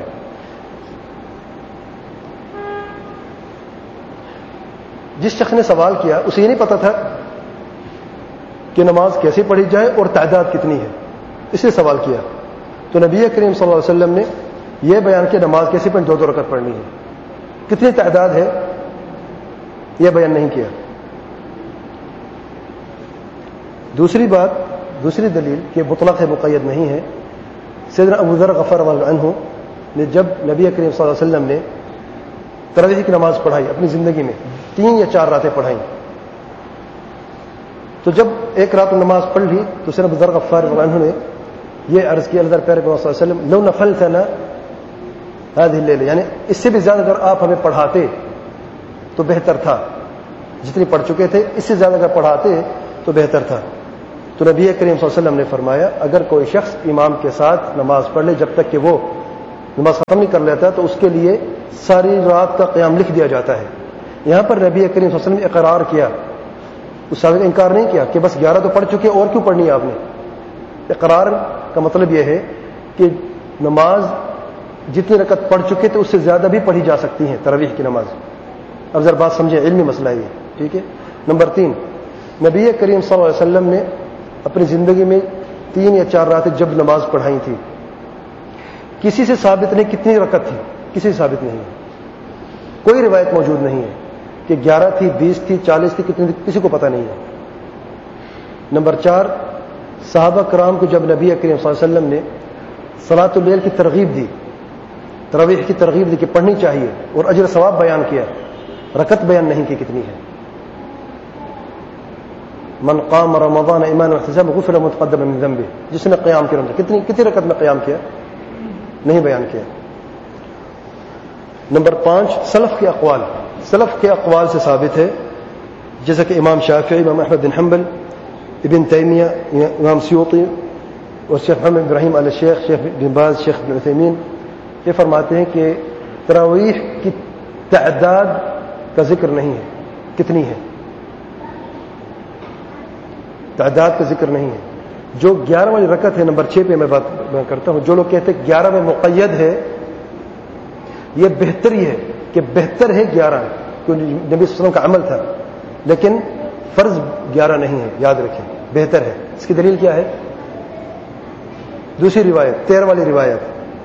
جس شخص نے سوال کیا اسے یہ نہیں پتا تھا کہ نماز کیسے پڑھی جائے اور تعداد کتنی ہے، اس نے سوال کیا. تو نبی کریم صلی اللہ علیہ وسلم نے یہ بیان کیا نماز کیسے پڑھیں، 2 رکعت پڑھنی ہے. کتنی تعداد ہے یہ بیان نہیں کیا. دوسری بات، دوسری دلیل کہ مطلق ہے، مقید نہیں ہے. سیدنا ابو ذر غفار رضی اللہ عنہ نے جب نبی کریم صلی اللہ علیہ وسلم نے تراویح کی نماز پڑھائی اپنی زندگی میں، 3 یا 4 راتیں پڑھائیں، تو جب ایک رات نماز پڑھ لی تو سیدنا ابو ذر غفار رضی اللہ عنہ نے یہ عرض کیا اللہ پیارے صلی اللہ علیہ وسلم لو نفلتنا هذه الليلة، یعنی اس سے بھی زیادہ اگر آپ ہمیں پڑھاتے تو بہتر تھا. جتنی پڑھ چکے تھے اس سے زیادہ اگر پڑھاتے تو بہتر تھا. تو نبی کریم صلی اللہ علیہ وسلم نے فرمایا اگر کوئی شخص امام کے ساتھ نماز پڑھ لے جب تک کہ وہ نماز ختم نہیں کر لیتا تو اس کے لیے ساری رات کا قیام لکھ دیا جاتا ہے. یہاں پر نبی کریم صلی اللہ علیہ وسلم نے اقرار کیا, اس صحابی کا انکار نہیں کیا کہ بس 11 تو پڑھ چکے اور کیوں پڑھنی ہے آپ نے. اقرار کا مطلب یہ ہے کہ نماز جتنی رکعت پڑھ چکے تو اس سے زیادہ بھی پڑھی جا سکتی ہیں تراویح کی نماز. اب ذرا بات سمجھیں, علمی مسئلہ ہے یہ, ٹھیک ہے. نمبر 3, نبی کریم صلی اللہ علیہ وسلم نے اپنی زندگی میں 3 یا 4 راتیں جب نماز پڑھائی تھی. کسی سے ثابت نہیں کتنی رکعت تھی, کسی سے ثابت نہیں ہے, کوئی روایت موجود نہیں ہے کہ 11 تھی, 20 تھی, 40 تھی, کتنی تھی, کسی کو پتہ نہیں ہے. نمبر 4, صحابہ کرام کو جب نبی کریم صلی اللہ علیہ وسلم نے صلاۃ اللیل کی ترغیب دی, تراویح کی ترغیب دی کہ پڑھنی چاہیے اور اجر ثواب بیان کیا, رکعت بیان نہیں کی کتنی ہے. من قام رمضان ایمانا واحتسابا غفر ما تقدم من ذنبه, جس نے قیام کیا کتنی رکعت میں قیام کیا, نہیں بیان کیا. نمبر 5, سلف کے اقوال. سلف کے اقوال سے ثابت ہے جیسا کہ امام شافعی, امام احمد بن حنبل, ابن تیمیہ, امام سیوطی اور شیخ محمد ابراہیم آل شیخ, شیخ بن باز, شیخ بن عثیمین یہ فرماتے ہیں کہ تراویح کی تعداد کا ذکر نہیں ہے, کتنی ہے تعداد کا ذکر نہیں ہے. جو 11 والی رکعت ہے, نمبر 6 پہ میں بات کرتا ہوں, جو لوگ کہتے ہیں 11 میں مقید ہے, یہ بہتر ہی ہے کہ بہتر ہے 11, کیونکہ نبی صلی اللہ علیہ وسلم کا عمل تھا, لیکن فرض 11 نہیں ہے, یاد رکھیں, بہتر ہے. اس کی دلیل کیا ہے؟ دوسری روایت 13 والی روایت,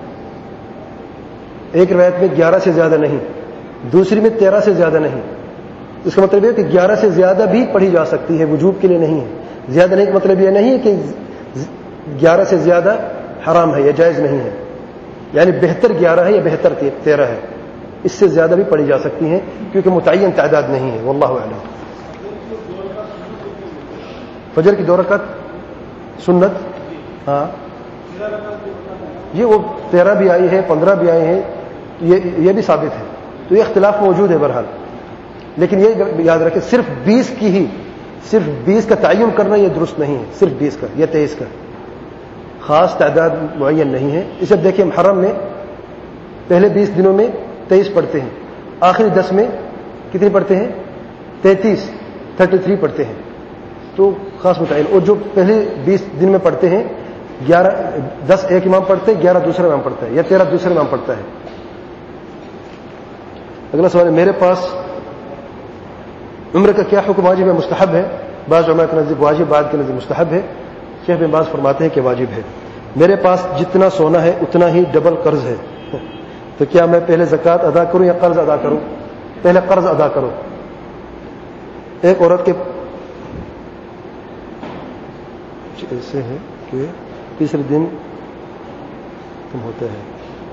ایک روایت میں 11 سے زیادہ نہیں, دوسری میں 13 سے زیادہ نہیں. اس کا مطلب یہ کہ 11 سے زیادہ بھی پڑھی جا سکتی ہے, وجوب کے لیے نہیں ہے. زیادہ نہیں کا مطلب یہ نہیں ہے کہ 11 سے زیادہ حرام ہے یا جائز نہیں ہے, یعنی بہتر 11 ہے یا بہتر 13 ہے, اس سے زیادہ بھی پڑھی جا سکتی ہیں کیونکہ متعین تعداد نہیں ہے. واللہ اعلم. فجر کی 2 رکعت سنت, ہاں یہ وہ 13 بھی آئی ہے, 15 بھی آئی ہیں, یہ بھی ثابت ہے. تو یہ اختلاف موجود ہے بہرحال, لیکن یہ یاد رکھیں صرف 20 کی ہی, صرف 20 کا تعین کرنا یہ درست نہیں ہے. صرف 20 کا یا 23 کا, خاص تعداد معین نہیں ہے. اسے دیکھیں محرم میں پہلے 20 دنوں میں 23 پڑھتے ہیں, آخری 10 میں کتنی پڑھتے ہیں؟ 33 پڑھتے ہیں. تو خاص متعین. اور جو پہلے 20 دن میں پڑھتے ہیں 10 ایک امام پڑھتے ہیں, 11 دوسرا امام پڑھتا ہے, یا 13 دوسرا امام پڑھتا ہے. اگلا سوال ہے, میرے پاس عمرہ کا کیا حکم؟ واجب ہے, مستحب ہے. بعض علماء کے نزدیک واجب, بعض کے نزدیک مستحب ہے. شیخ بن باز فرماتے ہیں کہ واجب ہے. میرے پاس جتنا سونا ہے اتنا ہی ڈبل قرض ہے, تو کیا میں پہلے زکوٰۃ ادا کروں یا قرض ادا کروں؟ پہلے قرض ادا کرو. ایک عورت کے ایسے ہے کہ تیسرے دن ختم ہوتا ہے,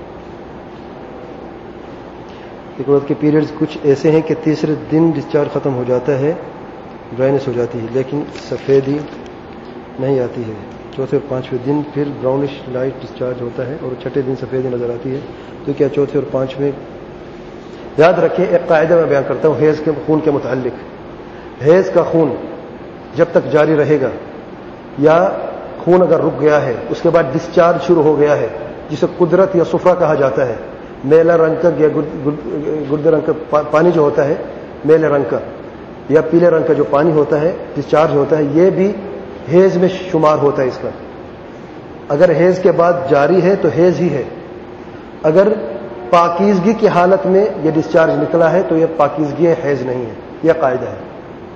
ایک عورت کے پیریڈز کچھ ایسے ہیں کہ تیسرے دن ڈسچارج ختم ہو جاتا ہے, ڈرائنس ہو جاتی ہے, لیکن سفیدی نہیں آتی ہے. چوتھے اور 5ویں دن پھر براؤنش لائٹ ڈسچارج ہوتا ہے اور چھٹے دن سفیدی نظر آتی ہے. تو کیا چوتھے اور 5ویں؟ یاد رکھیں ایک قاعدہ میں بیان کرتا ہوں حیض کے خون کے متعلق. حیض کا خون جب تک جاری رہے گا, یا خون اگر رک گیا ہے اس کے بعد ڈسچارج شروع ہو گیا ہے, جسے قدرت یا صفرہ کہا جاتا ہے, میلا رنگ کا یا گردے رنگ کا پانی جو ہوتا ہے, میلے رنگ کا یا پیلے رنگ کا جو پانی ہوتا ہے ڈسچارج ہوتا ہے, یہ بھی حیض میں شمار ہوتا ہے اس کا. اگر حیض کے بعد جاری ہے تو حیض ہی ہے. اگر پاکیزگی کی حالت میں یہ ڈسچارج نکلا ہے تو یہ پاکیزگی ہے, حیض نہیں ہے. یہ قاعدہ ہے.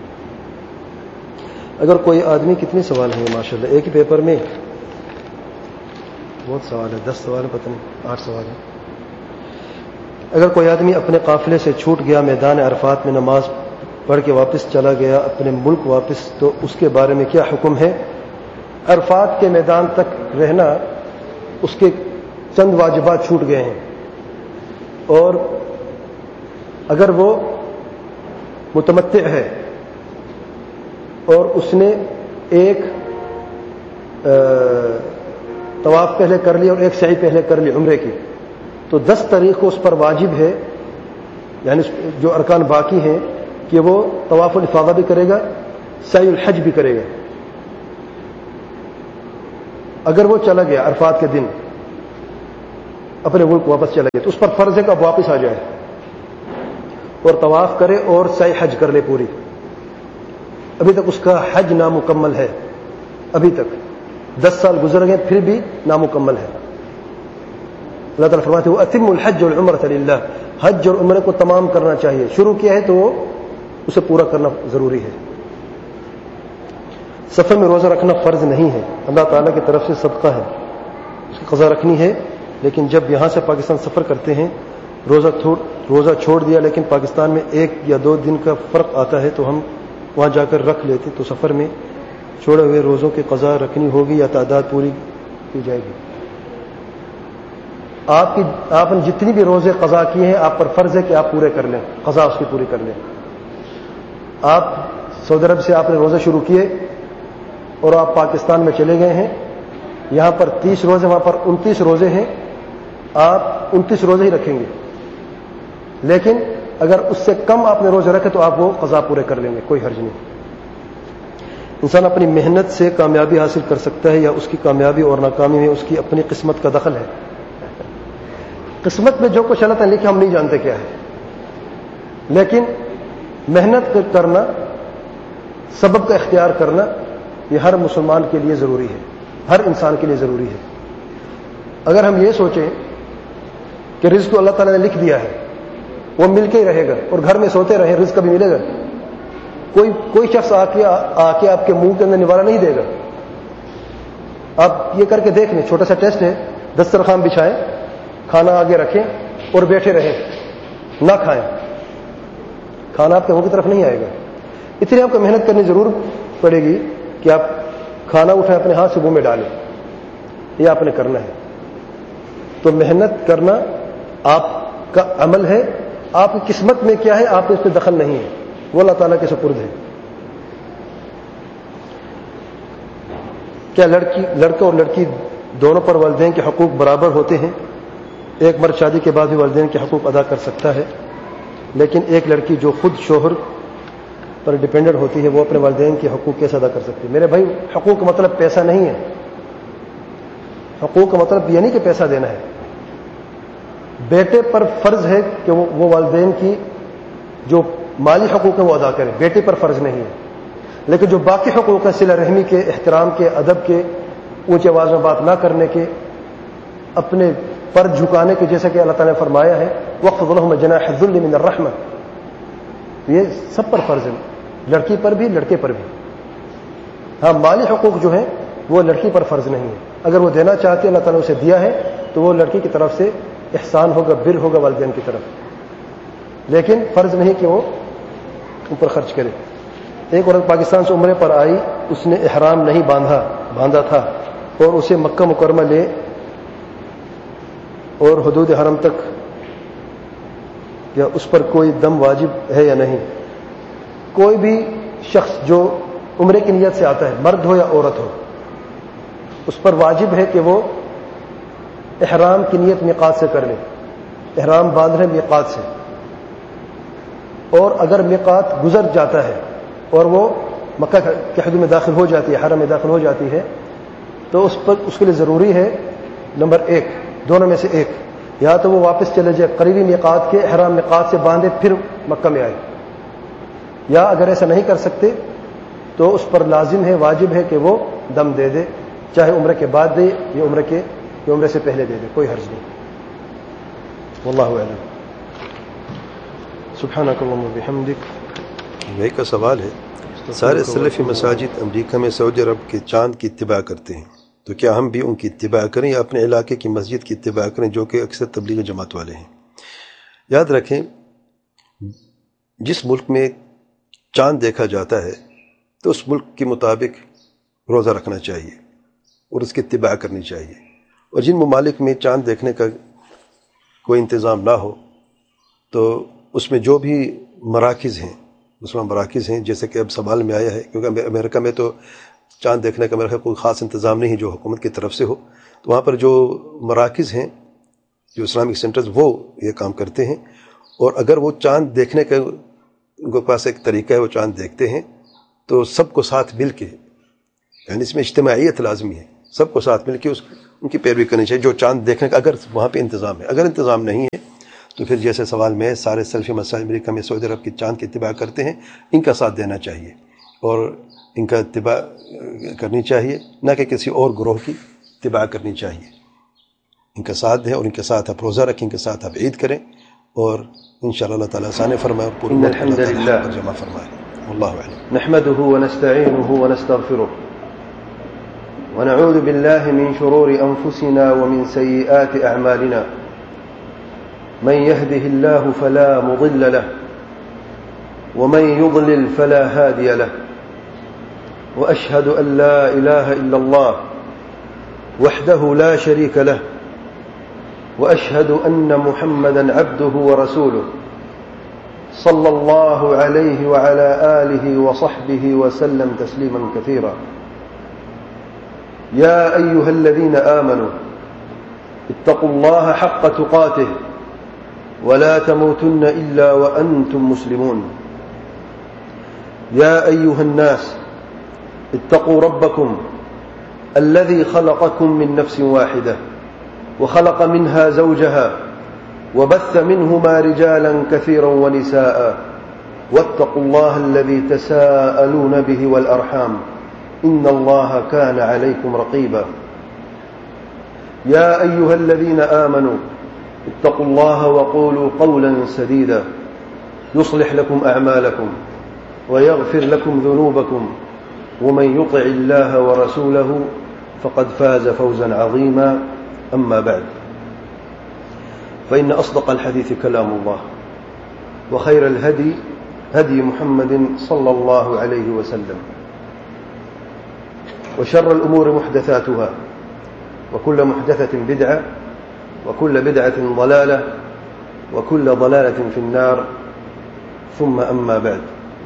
اگر کوئی آدمی, کتنے سوال ہیں ماشاءاللہ ایک ہی پیپر میں, بہت سوال ہے, 10 سوال ہے, پتہ نہیں 8 سوال ہے. اگر کوئی آدمی اپنے قافلے سے چھوٹ گیا, میدان عرفات میں نماز پڑھ کے واپس چلا گیا اپنے ملک واپس, تو اس کے بارے میں کیا حکم ہے؟ عرفات کے میدان تک رہنا, اس کے چند واجبات چھوٹ گئے ہیں, اور اگر وہ متمتع ہے اور اس نے ایک طواف پہلے کر لی اور ایک سعی پہلے کر لی عمرے کی, تو 10 تاریخ کو اس پر واجب ہے, یعنی جو ارکان باقی ہیں, کہ وہ طواف الافاضہ بھی کرے گا, سعی الحج بھی کرے گا. اگر وہ چلا گیا عرفات کے دن اپنے ملک واپس چلا گیا تو اس پر فرض ہے کہ اب واپس آ جائے اور طواف کرے اور سعی حج کر لے پوری. ابھی تک اس کا حج نامکمل ہے, ابھی تک 10 سال گزر گئے پھر بھی نامکمل ہے. اللہ تعالیٰ فرماتے ہیں وَأَتِمُّ الْحَجَّ وَالْعُمْرَةَ لِلَّهِ, حج اور عمرے کو تمام کرنا چاہیے. شروع کیا ہے تو اسے پورا کرنا ضروری ہے. سفر میں روزہ رکھنا فرض نہیں ہے, اللہ تعالیٰ کی طرف سے صدقہ ہے, اس کی قضا رکھنی ہے. لیکن جب یہاں سے پاکستان سفر کرتے ہیں, روزہ چھوڑ دیا لیکن پاکستان میں 1 یا 2 دن کا فرق آتا ہے تو ہم وہاں جا کر رکھ لیتے, تو سفر میں چھوڑے ہوئے روزوں کی قضا رکھنی ہوگی یا تعداد پوری کی جائے گی. آپ نے جتنی بھی روزے قضا کیے ہیں آپ پر فرض ہے کہ آپ پورے کر لیں, قضا اس کی پوری کر لیں. آپ سعودی عرب سے آپ نے روزے شروع کیے اور آپ پاکستان میں چلے گئے ہیں, یہاں پر 30 روزے, وہاں پر 29 روزے ہیں, آپ 29 روزے ہی رکھیں گے. لیکن اگر اس سے کم آپ نے روزے رکھے تو آپ وہ قضا پورے کر لیں گے, کوئی حرج نہیں. انسان اپنی محنت سے کامیابی حاصل کر سکتا ہے یا اس کی کامیابی اور ناکامی میں اس کی اپنی قسمت کا دخل ہے؟ قسمت میں جو کچھ اللہ تعالیٰ لکھے ہم نہیں جانتے کیا ہے, لیکن محنت کرنا, سبب کا اختیار کرنا, یہ ہر مسلمان کے لیے ضروری ہے, ہر انسان کے لیے ضروری ہے. اگر ہم یہ سوچیں کہ رزق تو اللہ تعالیٰ نے لکھ دیا ہے, وہ مل کے ہی رہے گا, اور گھر میں سوتے رہیں رزق کبھی ملے گا؟ کوئی شخص آ کے آپ کے منہ کے اندر نوالہ نہیں دے گا. آپ یہ کر کے دیکھ لیں, چھوٹا سا ٹیسٹ ہے, دسترخوان بچھائیں, کھانا آگے رکھیں اور بیٹھے رہیں, نہ کھائیں, کھانا آپ کے منہ کی طرف نہیں آئے گا. اس لیے آپ کو محنت کرنی ضرور پڑے گی کہ آپ کھانا اٹھائیں, اپنے ہاتھ سے منہ میں ڈالیں, یہ آپ نے کرنا ہے. تو محنت کرنا آپ کا عمل ہے, آپ کی قسمت میں کیا ہے آپ نے اس پہ دخل نہیں ہے, وہ اللہ تعالیٰ کے سپرد ہے. کیا لڑکے اور لڑکی دونوں پر والدین کے حقوق برابر ہوتے ہیں؟ ایک مرد شادی کے بعد بھی والدین کے حقوق ادا کر سکتا ہے, لیکن ایک لڑکی جو خود شوہر پر ڈیپینڈنٹ ہوتی ہے وہ اپنے والدین کے حقوق کیسے ادا کر سکتی ہے؟ میرے بھائی, حقوق کا مطلب پیسہ نہیں ہے. حقوق کا مطلب یہ نہیں کہ پیسہ دینا ہے. بیٹے پر فرض ہے کہ وہ والدین کی جو مالی حقوق ہیں وہ ادا کریں, بیٹے پر فرض نہیں ہے. لیکن جو باقی حقوق ہیں, صلہ رحمی کے, احترام کے, ادب کے, اونچی آواز میں بات نہ کرنے کے, اپنے پر جھکانے کے, جیسا کہ اللہ تعالیٰ نے فرمایا ہے وَاخْفِضْ لَهُمْ جَنَاحَ الذُّلِّ مِنَ الرَّحْمَةِ, یہ سب پر فرض ہے, لڑکی پر بھی لڑکے پر بھی. ہاں, مالی حقوق جو ہیں وہ لڑکی پر فرض نہیں ہے. اگر وہ دینا چاہتی ہے, اللہ تعالیٰ نے اسے دیا ہے, تو وہ لڑکی کی طرف سے احسان ہوگا, بر ہوگا والدین کی طرف, لیکن فرض نہیں کہ وہ اوپر خرچ کرے. ایک عورت پاکستان سے عمرے پر آئی, اس نے احرام نہیں باندھا تھا, اور اسے مکہ مکرمہ لے اور حدود حرم تک, یا اس پر کوئی دم واجب ہے یا نہیں؟ کوئی بھی شخص جو عمرے کی نیت سے آتا ہے, مرد ہو یا عورت ہو, اس پر واجب ہے کہ وہ احرام کی نیت میقات سے کر لے, احرام باندھ لے میقات سے. اور اگر میقات گزر جاتا ہے اور وہ مکہ کے حدود میں داخل ہو جاتی ہے, حرم میں داخل ہو جاتی ہے, تو اس کے لیے ضروری ہے نمبر 1, دونوں میں سے ایک, یا تو وہ واپس چلے جائے قریبی میقات کے, احرام میقات سے باندھے پھر مکہ میں آئے, یا اگر ایسا نہیں کر سکتے تو اس پر لازم ہے, واجب ہے کہ وہ دم دے دے, چاہے عمرے کے بعد دے یا عمرے سے پہلے دے دے, کوئی حرج نہیں. واللہ اعلم. سبحانک اللہم وبحمدک. بھائی کا سوال ہے, سارے سلفی مساجد امریکہ میں سعودی عرب کے چاند کی اتباع کرتے ہیں, تو کیا ہم بھی ان کی اتباع کریں یا اپنے علاقے کی مسجد کی اتباع کریں جو کہ اکثر تبلیغ جماعت والے ہیں؟ یاد رکھیں, جس ملک میں چاند دیکھا جاتا ہے تو اس ملک کے مطابق روزہ رکھنا چاہیے اور اس کی اتباع کرنی چاہیے. اور جن ممالک میں چاند دیکھنے کا کوئی انتظام نہ ہو تو اس میں جو بھی مراکز ہیں, مسلمان مراکز ہیں, جیسے کہ اب سوال میں آیا ہے, کیونکہ امریکہ میں تو چاند دیکھنے کا میرا کوئی خاص انتظام نہیں ہے جو حکومت کی طرف سے ہو, تو وہاں پر جو مراکز ہیں, جو اسلامک سینٹرز, وہ یہ کام کرتے ہیں. اور اگر وہ چاند دیکھنے کا ان کے پاس ایک طریقہ ہے, وہ چاند دیکھتے ہیں, تو سب کو ساتھ مل کے, یعنی اس میں اجتماعیت لازمی ہے, سب کو ساتھ مل کے ان کی پیروی کرنی چاہیے جو چاند دیکھنے کا اگر وہاں پہ انتظام ہے. اگر انتظام نہیں ہے تو پھر جیسے سوال میں سارے سلفی مسائل امریکہ میں سعودی عرب کی چاند کی اتباع کرتے ہیں، ان کا ساتھ دینا چاہیے اور ان کا اتباع کرنی چاہیے، نہ کہ کسی اور گروہ کی اتباع کرنی چاہیے. ان کا ساتھ دیں اور ان کے ساتھ آپ روزہ رکھیں، ان کے ساتھ آپ عید کریں اور انشاءاللہ اللہ تعالیٰ آسان فرمائے اور پوری الحمد للہ جمع فرمائے. واللہ اعلم. نحمده ونستعينه ونستغفره ونعوذ بالله من شرور أنفسنا ومن سيئات أعمالنا من يهده الله فلا مضل له ومن يضلل فلا هادي له وأشهد أن لا إله إلا الله وحده لا شريك له وأشهد أن محمدا عبده ورسوله صلى الله عليه وعلى آله وصحبه وسلم تسليما كثيرا. يا أيها الذين آمنوا اتقوا الله حق تقاته ولا تموتن إلا وأنتم مسلمون. يا أيها الناس اتقوا ربكم الذي خلقكم من نفس واحدة وخلق منها زوجها وبث منهما رجالا كثيرا ونساء واتقوا الله الذي تساءلون به والأرحام إن الله كان عليكم رقيبا. يا أيها الذين آمنوا اتقوا الله وقولوا قولا سديدا يصلح لكم أعمالكم ويغفر لكم ذنوبكم ومن يطع الله ورسوله فقد فاز فوزا عظيما. أما بعد فإن أصدق الحديث كلام الله وخير الهدي هدي محمد صلى الله عليه وسلم وشر الأمور محدثاتها وكل محدثة بدعة وكل بدعة ضلالة وكل ضلالة في النار. ثم أما بعد.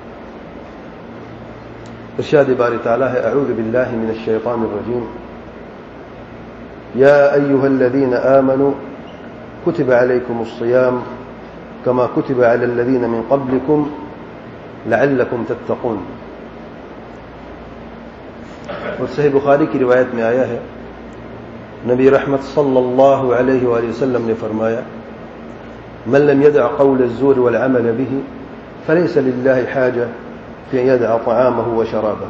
ارشاد باری تعالی ہے اعوذ باللہ من الشیطان الرجیم یا ایہا الذین آمنوا کتب علیکم الصیام کما کتب علی الذین من قبلکم لعلکم تتقون. اور صحیح بخاری کی روایت میں آیا ہے نبی رحمت صلی اللہ علیہ وآلہ وسلم نے فرمایا من لم يدع قول الزور والعمل به فليس لله حاجة في أن يدع طعامه وشرابه.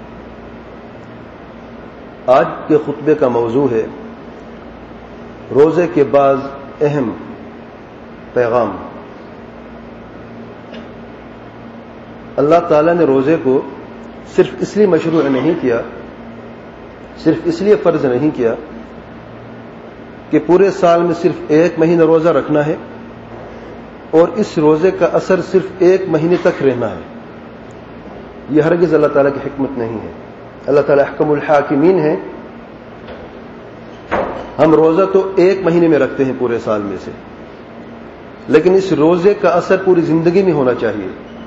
آج کے خطبے کا موضوع ہے روزے کے بعض اہم پیغام. اللہ تعالیٰ نے روزے کو صرف اس لیے مشروع نہیں کیا، صرف اس لیے فرض نہیں کیا کہ پورے سال میں صرف ایک مہینہ روزہ رکھنا ہے اور اس روزے کا اثر صرف ایک مہینے تک رہنا ہے. یہ ہرگز اللہ تعالیٰ کی حکمت نہیں ہے. اللہ تعالیٰ احکم الحاکمین ہے. ہم روزہ تو ایک مہینے میں رکھتے ہیں پورے سال میں سے، لیکن اس روزے کا اثر پوری زندگی میں ہونا چاہیے.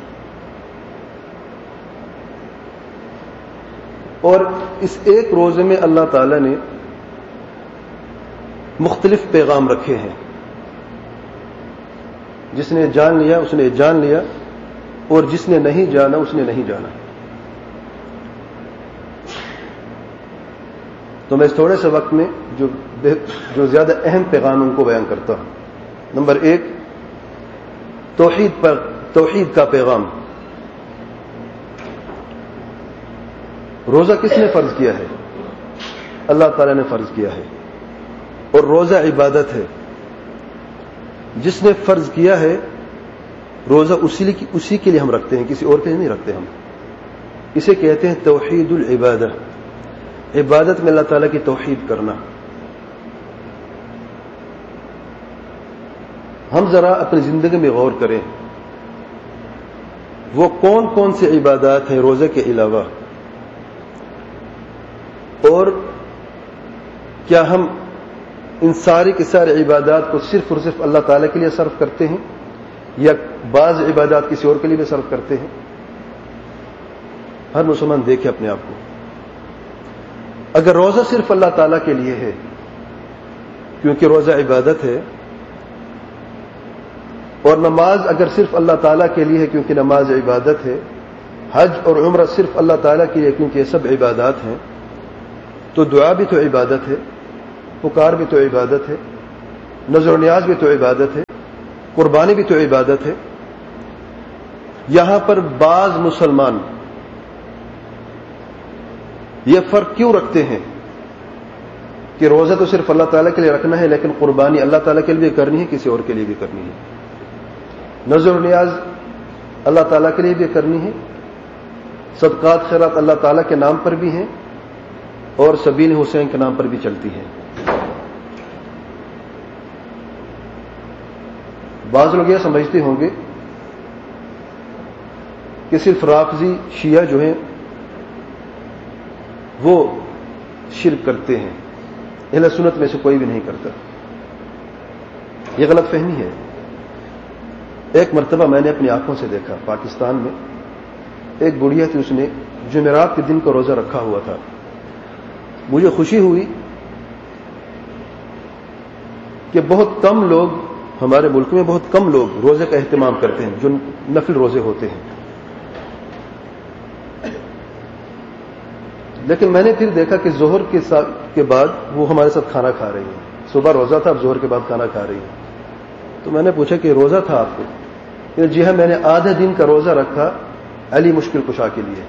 اور اس ایک روزے میں اللہ تعالیٰ نے مختلف پیغام رکھے ہیں. جس نے جان لیا اس نے جان لیا اور جس نے نہیں جانا اس نے نہیں جانا. تو میں اس تھوڑے سے وقت میں جو زیادہ اہم پیغام ان کو بیان کرتا ہوں. نمبر ایک، توحید کا پیغام. روزہ کس نے فرض کیا ہے؟ اللہ تعالیٰ نے فرض کیا ہے اور روزہ عبادت ہے. جس نے فرض کیا ہے روزہ اسی کے لیے ہم رکھتے ہیں، کسی اور کے لیے نہیں رکھتے. ہم اسے کہتے ہیں توحید العبادہ. عبادت میں اللہ تعالیٰ کی توحید کرنا. ہم ذرا اپنی زندگی میں غور کریں وہ کون کون سی عبادات ہیں روزے کے علاوہ، اور کیا ہم ان ساری کی ساری عبادات کو صرف اور صرف اللہ تعالیٰ کے لیے صرف کرتے ہیں یا بعض عبادات کسی اور کے لیے بھی صرف کرتے ہیں؟ ہر مسلمان دیکھے اپنے آپ کو. اگر روزہ صرف اللہ تعالیٰ کے لیے ہے کیونکہ روزہ عبادت ہے، اور نماز اگر صرف اللہ تعالیٰ کے لیے ہے کیونکہ نماز عبادت ہے، حج اور عمرہ صرف اللہ تعالیٰ کے لیے کیونکہ یہ سب عبادات ہیں، تو دعا بھی تو عبادت ہے، پکار بھی تو عبادت ہے، نظر و نیاز بھی تو عبادت ہے، قربانی بھی تو عبادت ہے۔ یہاں پر بعض مسلمان یہ فرق کیوں رکھتے ہیں کہ روزہ تو صرف اللہ تعالیٰ کے لیے رکھنا ہے، لیکن قربانی اللہ تعالیٰ کے لیے بھی کرنی ہے، کسی اور کے لیے بھی کرنی ہے، نظر و نیاز اللہ تعالیٰ کے لیے بھی کرنی ہے، صدقات خیرات اللہ تعالیٰ کے نام پر بھی ہیں اور سبیل حسین کے نام پر بھی چلتی ہیں۔ بعض لوگ یہ سمجھتے ہوں گے کہ صرف رافضی شیعہ جو ہیں وہ شرک کرتے ہیں، اہل سنت میں سے کوئی بھی نہیں کرتا۔ یہ غلط فہمی ہے۔ ایک مرتبہ میں نے اپنی آنکھوں سے دیکھا، پاکستان میں ایک بڑھیا تھی، اس نے جمعرات کے دن کا روزہ رکھا ہوا تھا۔ مجھے خوشی ہوئی کہ بہت کم لوگ ہمارے ملک میں، بہت کم لوگ روزے کا اہتمام کرتے ہیں جو نفل روزے ہوتے ہیں۔ لیکن میں نے پھر دیکھا کہ ظہر کے بعد وہ ہمارے ساتھ کھانا کھا رہی ہیں۔ صبح روزہ تھا، اب ظہر کے بعد کھانا کھا رہی ہیں۔ تو میں نے پوچھا کہ روزہ تھا آپ کو؟ جی ہاں، میں نے آدھا دن کا روزہ رکھا علی مشکل کشا کے لیے۔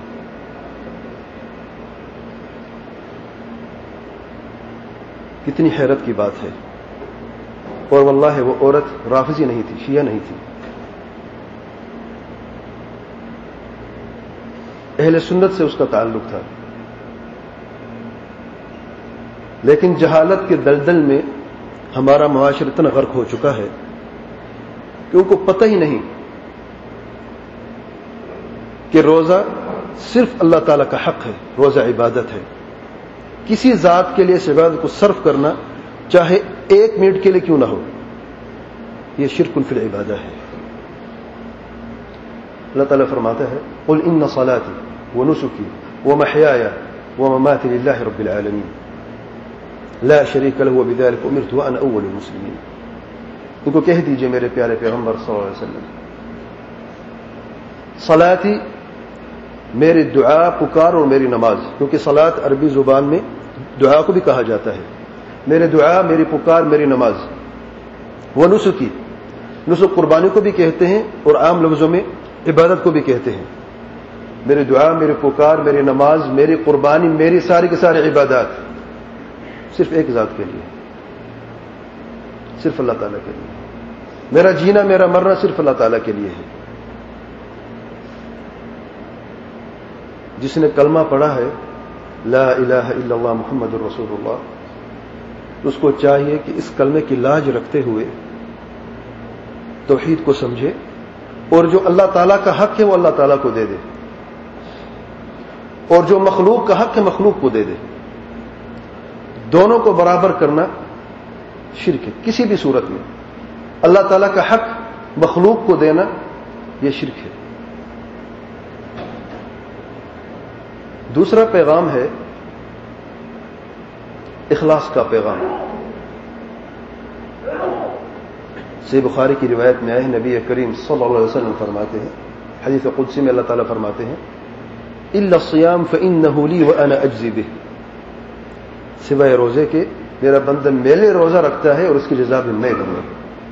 کتنی حیرت کی بات ہے۔ اور واللہ وہ عورت رافضی نہیں تھی، شیعہ نہیں تھی، اہل سنت سے اس کا تعلق تھا، لیکن جہالت کے دلدل میں ہمارا معاشرہ اتنا غرق ہو چکا ہے کہ ان کو پتہ ہی نہیں کہ روزہ صرف اللہ تعالیٰ کا حق ہے، روزہ عبادت ہے۔ کسی ذات کے لیے اس عبادت کو صرف کرنا، چاہے 1 منٹ کے لیے کیوں نہ ہو، یہ شرک فی العبادہ ہے۔ اللہ تعالیٰ فرماتا ہے قل ان صلاتی ونسکی ومحیای ومماتی للہ رب العالمین لا شریک لہ وبذلک امرت وانا اول المسلمین۔ ان کو کہہ دیجئے میرے پیارے پیغمبر صلی اللہ علیہ وسلم، صلاتی میری دعا، پکار اور میری نماز، کیونکہ صلاۃ عربی زبان میں دعا کو بھی کہا جاتا ہے، میرے دعا، میری پکار، میری نماز، وہ نسکی، نسک قربانی کو بھی کہتے ہیں اور عام لفظوں میں عبادت کو بھی کہتے ہیں۔ میری دعا، میری پکار، میری نماز، میری قربانی، میری ساری کی ساری عبادات صرف ایک ذات کے لیے، صرف اللہ تعالیٰ کے لیے۔ میرا جینا، میرا مرنا صرف اللہ تعالیٰ کے لیے ہے۔ جس نے کلمہ پڑھا ہے لا الہ الا اللہ محمد الرسول اللہ، اس کو چاہیے کہ اس کلمے کی لاج رکھتے ہوئے توحید کو سمجھے، اور جو اللہ تعالیٰ کا حق ہے وہ اللہ تعالیٰ کو دے دے، اور جو مخلوق کا حق ہے مخلوق کو دے دے۔ دونوں کو برابر کرنا شرک ہے کسی بھی صورت میں۔ اللہ تعالیٰ کا حق مخلوق کو دینا یہ شرک ہے۔ دوسرا پیغام ہے اخلاص کا پیغام۔ صحیح بخاری کی روایت میں آئے ہیں، نبی کریم صلی اللہ علیہ وسلم فرماتے ہیں، حدیث قدسی میں اللہ تعالیٰ فرماتے ہیں الا الصیام فانہ لی وانا اجزی بہ، سوائے روزے کے میرا بندہ میرے روزہ رکھتا ہے اور اس کی جزا بھی میں دوں گا،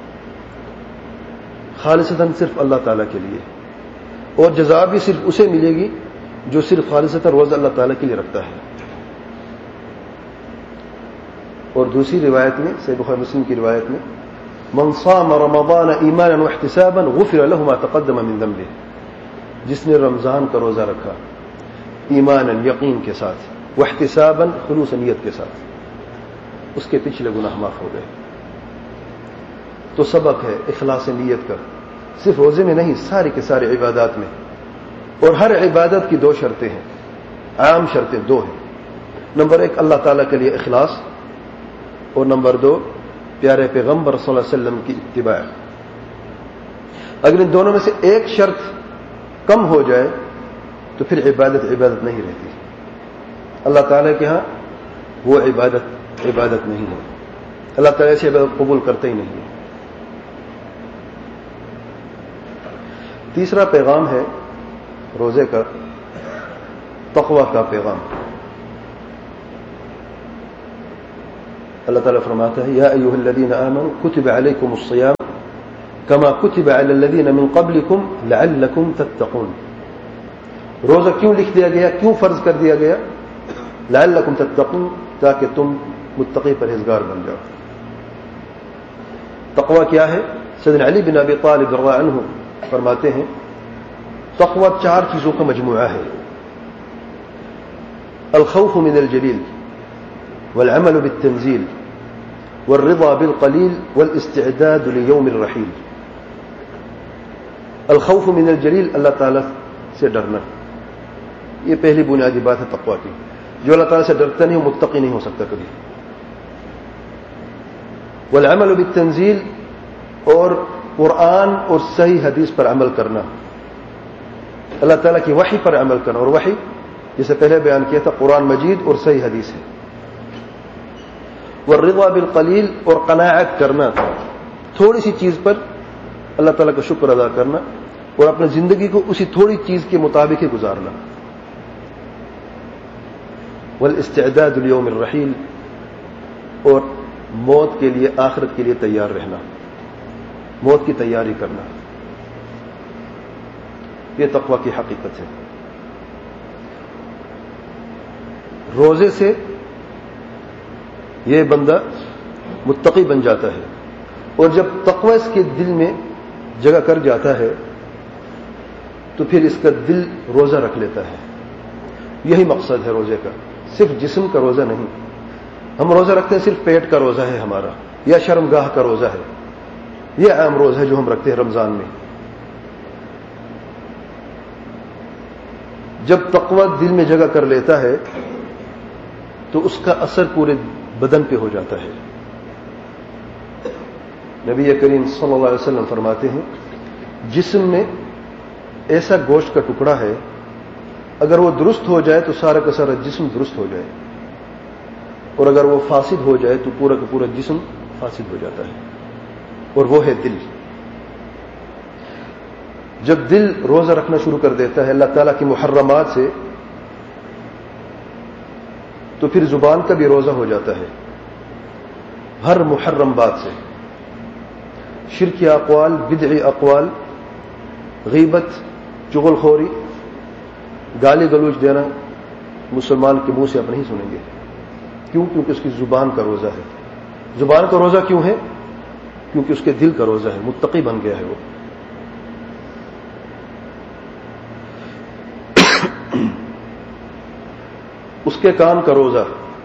خالصتاً صرف اللہ تعالیٰ کے لیے، اور جزا بھی صرف اسے ملے گی جو صرف خالصتاً روزہ اللہ تعالیٰ کے لیے رکھتا ہے۔ اور دوسری روایت میں، صحیح بخاری مسلم کی روایت میں، من صام رمضان ایمانا واحتسابا غفر له ما تقدم من ذنبه، جس نے رمضان کا روزہ رکھا ایمانا، یقین کے ساتھ، واحتسابا، خلوص نیت کے ساتھ، اس کے پچھلے گناہ معاف ہو گئے۔ تو سبق ہے اخلاص نیت کا، صرف روزے میں نہیں، ساری کے سارے عبادات میں۔ اور ہر عبادت کی 2 شرطیں ہیں، عام شرطیں 2 ہیں۔ نمبر 1 اللہ تعالیٰ کے لیے اخلاص، اور نمبر 2 پیارے پیغمبر صلی اللہ علیہ وسلم کی اتباع۔ اگر ان دونوں میں سے ایک شرط کم ہو جائے تو پھر عبادت نہیں رہتی۔ اللہ تعالیٰ کے ہاں وہ عبادت نہیں ہے، اللہ تعالیٰ سے عبادت قبول کرتے ہی نہیں ہے۔ تیسرا پیغام ہے روزے کا تقوی کا پیغام۔ اللہ تعالیٰ فرماتا ہے یا ایھا الذین آمنوا کتب علیکم الصیام کما کتب علی الذین من قبلکم لعلکم تتقون. روزہ کیوں لکھ دیا گیا, کیوں فرض کر دیا گیا؟ لعلکم تتقون, تاکہ تم متقی پرہیزگار بن جاؤ. تقوی کیا ہے؟ سیدنا علی بن ابی طالب رضی اللہ عنہ فرماتے ہیں تقوی 4 چیزوں کا مجموعہ ہے. الخوف من الجلیل والعمل بالتنزیل والرضا بالقلیل والاستعداد لیوم الرحیل. الخوف من الجلیل, اللہ تعالیٰ سے ڈرنا, یہ پہلی بنیادی بات ہے تقوی کی. جو اللہ تعالیٰ سے ڈرتا نہیں وہ متقی نہیں ہو سکتا کبھی. والعمل بالتنزیل, اور قرآن اور صحیح حدیث پر عمل کرنا, اللہ تعالیٰ کی وحی پر عمل کرنا. اور وحی جسے پہلے بیان کیا تھا قرآن مجید اور صحیح حدیث ہے. والرضا بالقلیل, اور قناعت کرنا, تھوڑی سی چیز پر اللہ تعالیٰ کا شکر ادا کرنا اور اپنی زندگی کو اسی تھوڑی چیز کے مطابق ہی گزارنا. والاستعداد لیوم الرحیل, اور موت کے لیے, آخرت کے لیے تیار رہنا, موت کی تیاری کرنا. یہ تقوی کی حقیقت ہے. روزے سے یہ بندہ متقی بن جاتا ہے, اور جب تقوی اس کے دل میں جگہ کر جاتا ہے تو پھر اس کا دل روزہ رکھ لیتا ہے. یہی مقصد ہے روزے کا, صرف جسم کا روزہ نہیں. ہم روزہ رکھتے ہیں صرف پیٹ کا روزہ ہے ہمارا, یا شرمگاہ کا روزہ ہے, یہ عام روزہ ہے جو ہم رکھتے ہیں رمضان میں. جب تقوی دل میں جگہ کر لیتا ہے تو اس کا اثر پورے بدن پہ ہو جاتا ہے. نبی کریم صلی اللہ علیہ وسلم فرماتے ہیں جسم میں ایسا گوشت کا ٹکڑا ہے, اگر وہ درست ہو جائے تو سارا کا سارا جسم درست ہو جائے, اور اگر وہ فاسد ہو جائے تو پورا کا پورا جسم فاسد ہو جاتا ہے, اور وہ ہے دل. جب دل روزہ رکھنا شروع کر دیتا ہے اللہ تعالیٰ کی محرمات سے, تو پھر زبان کا بھی روزہ ہو جاتا ہے ہر محرم بات سے. شرکی اقوال, بدعی اقوال, غیبت, چغل خوری, گالی گلوچ دینا مسلمان کے منہ سے آپ نہیں سنیں گے. کیوں؟ کیونکہ اس کی زبان کا روزہ ہے. زبان کا روزہ کیوں ہے؟ کیونکہ اس کے دل کا روزہ ہے, متقی بن گیا ہے وہ. اس کے کان کا روزہ,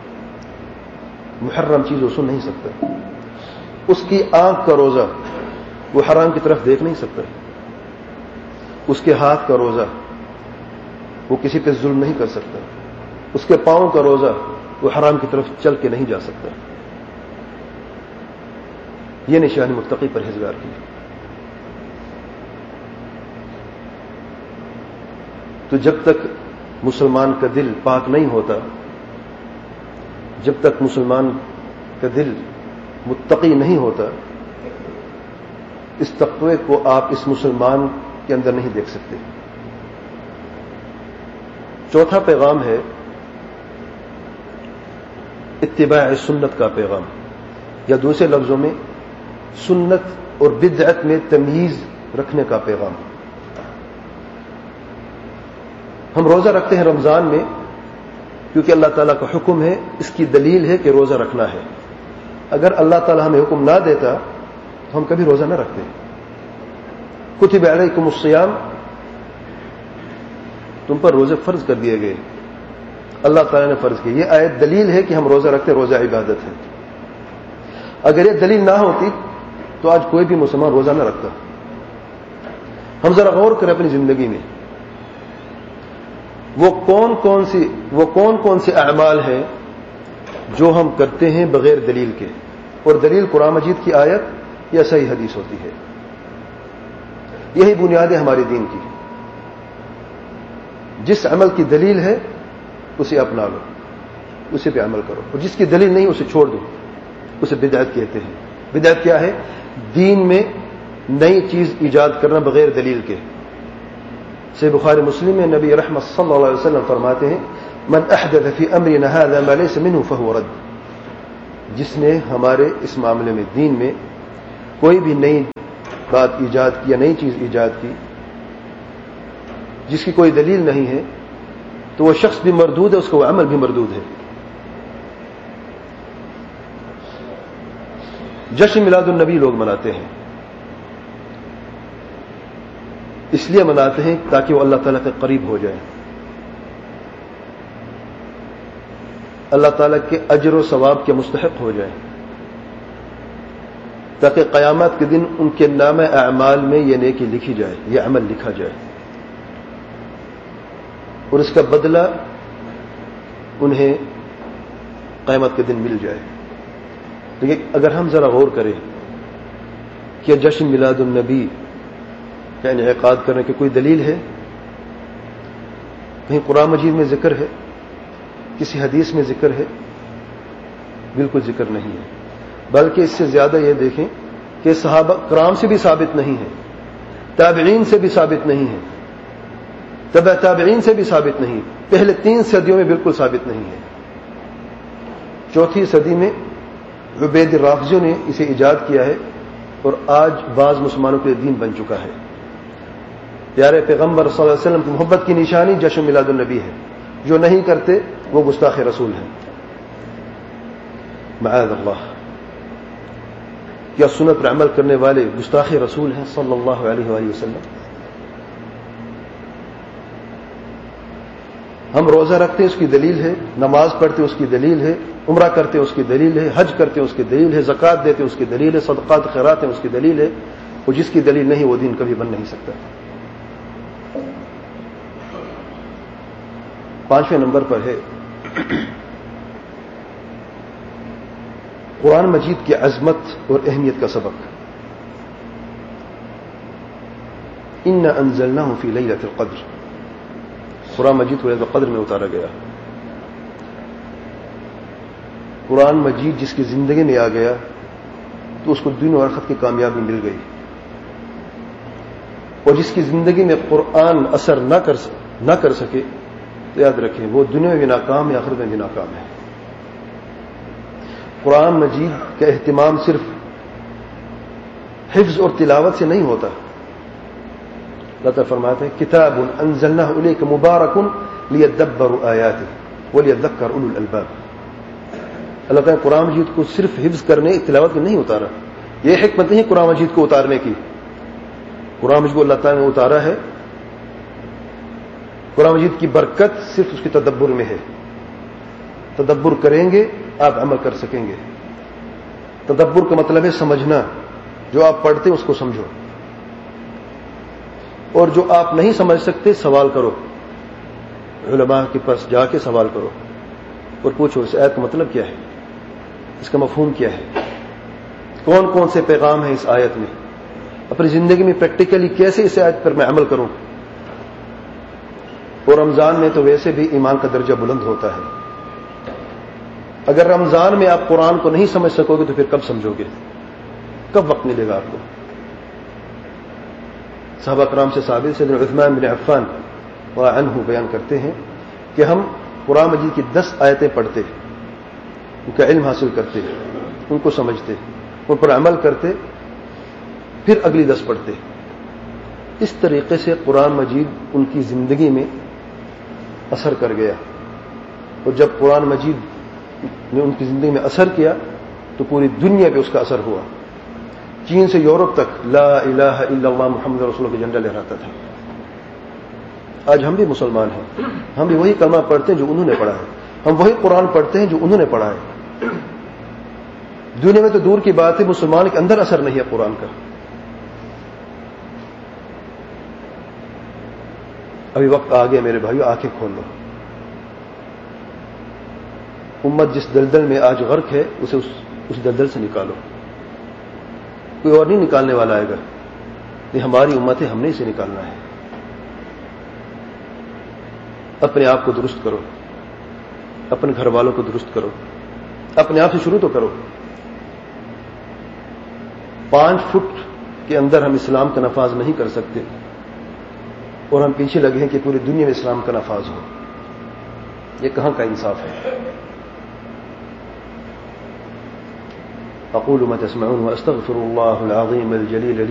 محرم چیز وہ سن نہیں سکتا. اس کی آنکھ کا روزہ, وہ حرام کی طرف دیکھ نہیں سکتا. اس کے ہاتھ کا روزہ, وہ کسی پہ ظلم نہیں کر سکتا. اس کے پاؤں کا روزہ, وہ حرام کی طرف چل کے نہیں جا سکتا. یہ نشانی متقی پرہیزگار کی. تو جب تک مسلمان کا دل پاک نہیں ہوتا, جب تک مسلمان کا دل متقی نہیں ہوتا, اس تقوی کو آپ اس مسلمان کے اندر نہیں دیکھ سکتے. چوتھا پیغام ہے اتباع سنت کا پیغام, یا دوسرے لفظوں میں سنت اور بدعت میں تمیز رکھنے کا پیغام. ہم روزہ رکھتے ہیں رمضان میں کیونکہ اللہ تعالیٰ کا حکم ہے, اس کی دلیل ہے کہ روزہ رکھنا ہے. اگر اللہ تعالیٰ ہمیں حکم نہ دیتا تو ہم کبھی روزہ نہ رکھتے. کتب علیکم الصیام, تم پر روزے فرض کر دیے گئے, اللہ تعالیٰ نے فرض کیا. یہ آیت دلیل ہے کہ ہم روزہ رکھتے, روزہ عبادت ہے. اگر یہ دلیل نہ ہوتی تو آج کوئی بھی مسلمان روزہ نہ رکھتا. ہم ذرا غور کریں اپنی زندگی میں, وہ کون کون سے اعمال ہیں جو ہم کرتے ہیں بغیر دلیل کے, اور دلیل قرآن مجید کی آیت یا صحیح حدیث ہوتی ہے. یہی بنیاد ہے ہمارے دین کی. جس عمل کی دلیل ہے اسے اپنا لو, اسے پہ عمل کرو, اور جس کی دلیل نہیں اسے چھوڑ دو. اسے بدعت کہتے ہیں. بدعت کیا ہے؟ دین میں نئی چیز ایجاد کرنا بغیر دلیل کے. صحیح بخاری مسلم میں نبی رحمت صلی اللہ علیہ وسلم فرماتے ہیں من احدث فی امرنا هذا ما ليس منه فهو رد. جس نے ہمارے اس معاملے میں دین میں کوئی بھی نئی بات ایجاد کی یا نئی چیز ایجاد کی جس کی کوئی دلیل نہیں ہے تو وہ شخص بھی مردود ہے، اس کا وہ عمل بھی مردود ہے۔ جشن میلاد النبی لوگ مناتے ہیں، اس لیے مناتے ہیں تاکہ وہ اللہ تعالیٰ کے قریب ہو جائے، اللہ تعالیٰ کے اجر و ثواب کے مستحق ہو جائے، تاکہ قیامت کے دن ان کے نام اعمال میں یہ نیکی لکھی جائے، یہ عمل لکھا جائے، اور اس کا بدلہ انہیں قیامت کے دن مل جائے۔ لیکن اگر ہم ذرا غور کریں کہ جشن میلاد النبی کا انعقاد کرنے کی کوئی دلیل ہے؟ کہیں قرآن مجید میں ذکر ہے؟ کسی حدیث میں ذکر ہے؟ بالکل ذکر نہیں ہے، بلکہ اس سے زیادہ یہ دیکھیں کہ صحابہ کرام سے بھی ثابت نہیں ہے، تابعین سے بھی ثابت نہیں ہے، تبع تابعین سے بھی ثابت نہیں، پہلے 3 صدیوں میں بالکل ثابت نہیں ہے۔ 4تھی صدی میں عبید الرافضیوں نے اسے ایجاد کیا ہے اور آج بعض مسلمانوں کے دین بن چکا ہے۔ پیارے پیغمبر صلی اللہ علیہ وسلم کی محبت کی نشانی جشن میلاد النبی ہے، جو نہیں کرتے وہ گستاخ رسول ہیں، معاذ اللہ۔ کیا سنت پر عمل کرنے والے گستاخ رسول ہیں صلی اللہ علیہ وآلہ وسلم؟ ہم روزہ رکھتے ہیں، اس کی دلیل ہے، نماز پڑھتے اس کی دلیل ہے، عمرہ کرتے اس کی دلیل ہے، حج کرتے اس کی دلیل ہے، زکوٰۃ دیتے اس کی دلیل ہے، صدقات خیرات ہیں اس کی دلیل ہے، اور جس کی دلیل نہیں وہ دین کبھی بن نہیں سکتا۔ 5ویں نمبر پر ہے قرآن مجید کی عظمت اور اہمیت کا سبق۔ اِنَّا أَنزَلْنَاهُ فِي لَيْلَةِ الْقَدْرِ، قرآن مجید کو لیلۃ القدر میں اتارا گیا۔ قرآن مجید جس کی زندگی میں آ گیا تو اس کو دین و آخرت کی کامیابی مل گئی، اور جس کی زندگی میں قرآن اثر نہ کر سکے تو یاد رکھیں وہ دنیا میں بھی ناکام ہے، آخرت میں بھی ناکام ہے۔ قرآن مجید کا اہتمام صرف حفظ اور تلاوت سے نہیں ہوتا۔ اللہ تعالیٰ فرماتے ہیں کتاب انزلناہ الیک مبارک لیدبروا آیاتہ ولیذکر اولو الالباب۔ اللہ تعالیٰ نے قرآن مجید کو صرف حفظ کرنے تلاوت میں نہیں اتارا، یہ حکمت نہیں قرآن مجید کو اتارنے کی۔ قرآن مجید کو اللہ تعالیٰ نے اتارا ہے، قرآن مجید کی برکت صرف اس کے تدبر میں ہے۔ تدبر کریں گے آپ عمل کر سکیں گے۔ تدبر کا مطلب ہے سمجھنا، جو آپ پڑھتے ہیں اس کو سمجھو، اور جو آپ نہیں سمجھ سکتے سوال کرو، علماء کے پاس جا کے سوال کرو اور پوچھو اس آیت کا مطلب کیا ہے، اس کا مفہوم کیا ہے، کون کون سے پیغام ہیں اس آیت میں، اپنی زندگی میں پریکٹیکلی کیسے اس آیت پر میں عمل کروں۔ اور رمضان میں تو ویسے بھی ایمان کا درجہ بلند ہوتا ہے۔ اگر رمضان میں آپ قرآن کو نہیں سمجھ سکو گے تو پھر کب سمجھو گے، کب وقت ملے گا آپ کو؟ صحابہ کرام سے ثابت سیدنا عثمان بن عفان رضی اللہ عنہ بیان کرتے ہیں کہ ہم قرآن مجید کی 10 آیتیں پڑھتے، ان کا علم حاصل کرتے، ان کو سمجھتے، ان پر عمل کرتے، پھر اگلی 10 پڑھتے۔ اس طریقے سے قرآن مجید ان کی زندگی میں اثر کر گیا، اور جب قرآن مجید نے ان کی زندگی میں اثر کیا تو پوری دنیا پہ اس کا اثر ہوا۔ چین سے یورپ تک لا الہ الا اللہ محمد رسول اللہ کا جھنڈا لہراتا تھا۔ آج ہم بھی مسلمان ہیں، ہم بھی وہی کلمہ پڑھتے ہیں جو انہوں نے پڑھا ہے، ہم وہی قرآن پڑھتے ہیں جو انہوں نے پڑھا ہے۔ دنیا میں تو دور کی بات ہے، مسلمان کے اندر اثر نہیں ہے قرآن کا۔ ابھی وقت آ گیا میرے بھائیو، آنکھیں کھول لو۔ امت جس دلدل میں آج غرق ہے اسے اس دلدل سے نکالو، کوئی اور نہیں نکالنے والا آئے گا، یہ ہماری امت ہے، ہم نے اسے نکالنا ہے۔ اپنے آپ کو درست کرو، اپنے گھر والوں کو درست کرو، اپنے آپ سے شروع تو کرو۔ 5 فٹ کے اندر ہم اسلام کا نفاذ نہیں کر سکتے، اور ہم پیچھے لگے ہیں کہ پوری دنیا میں اسلام کا نفاذ ہو۔ یہ کہاں کا انصاف ہے؟ أقول ما تسمعون وأستغفر الله العظيم الجليل لي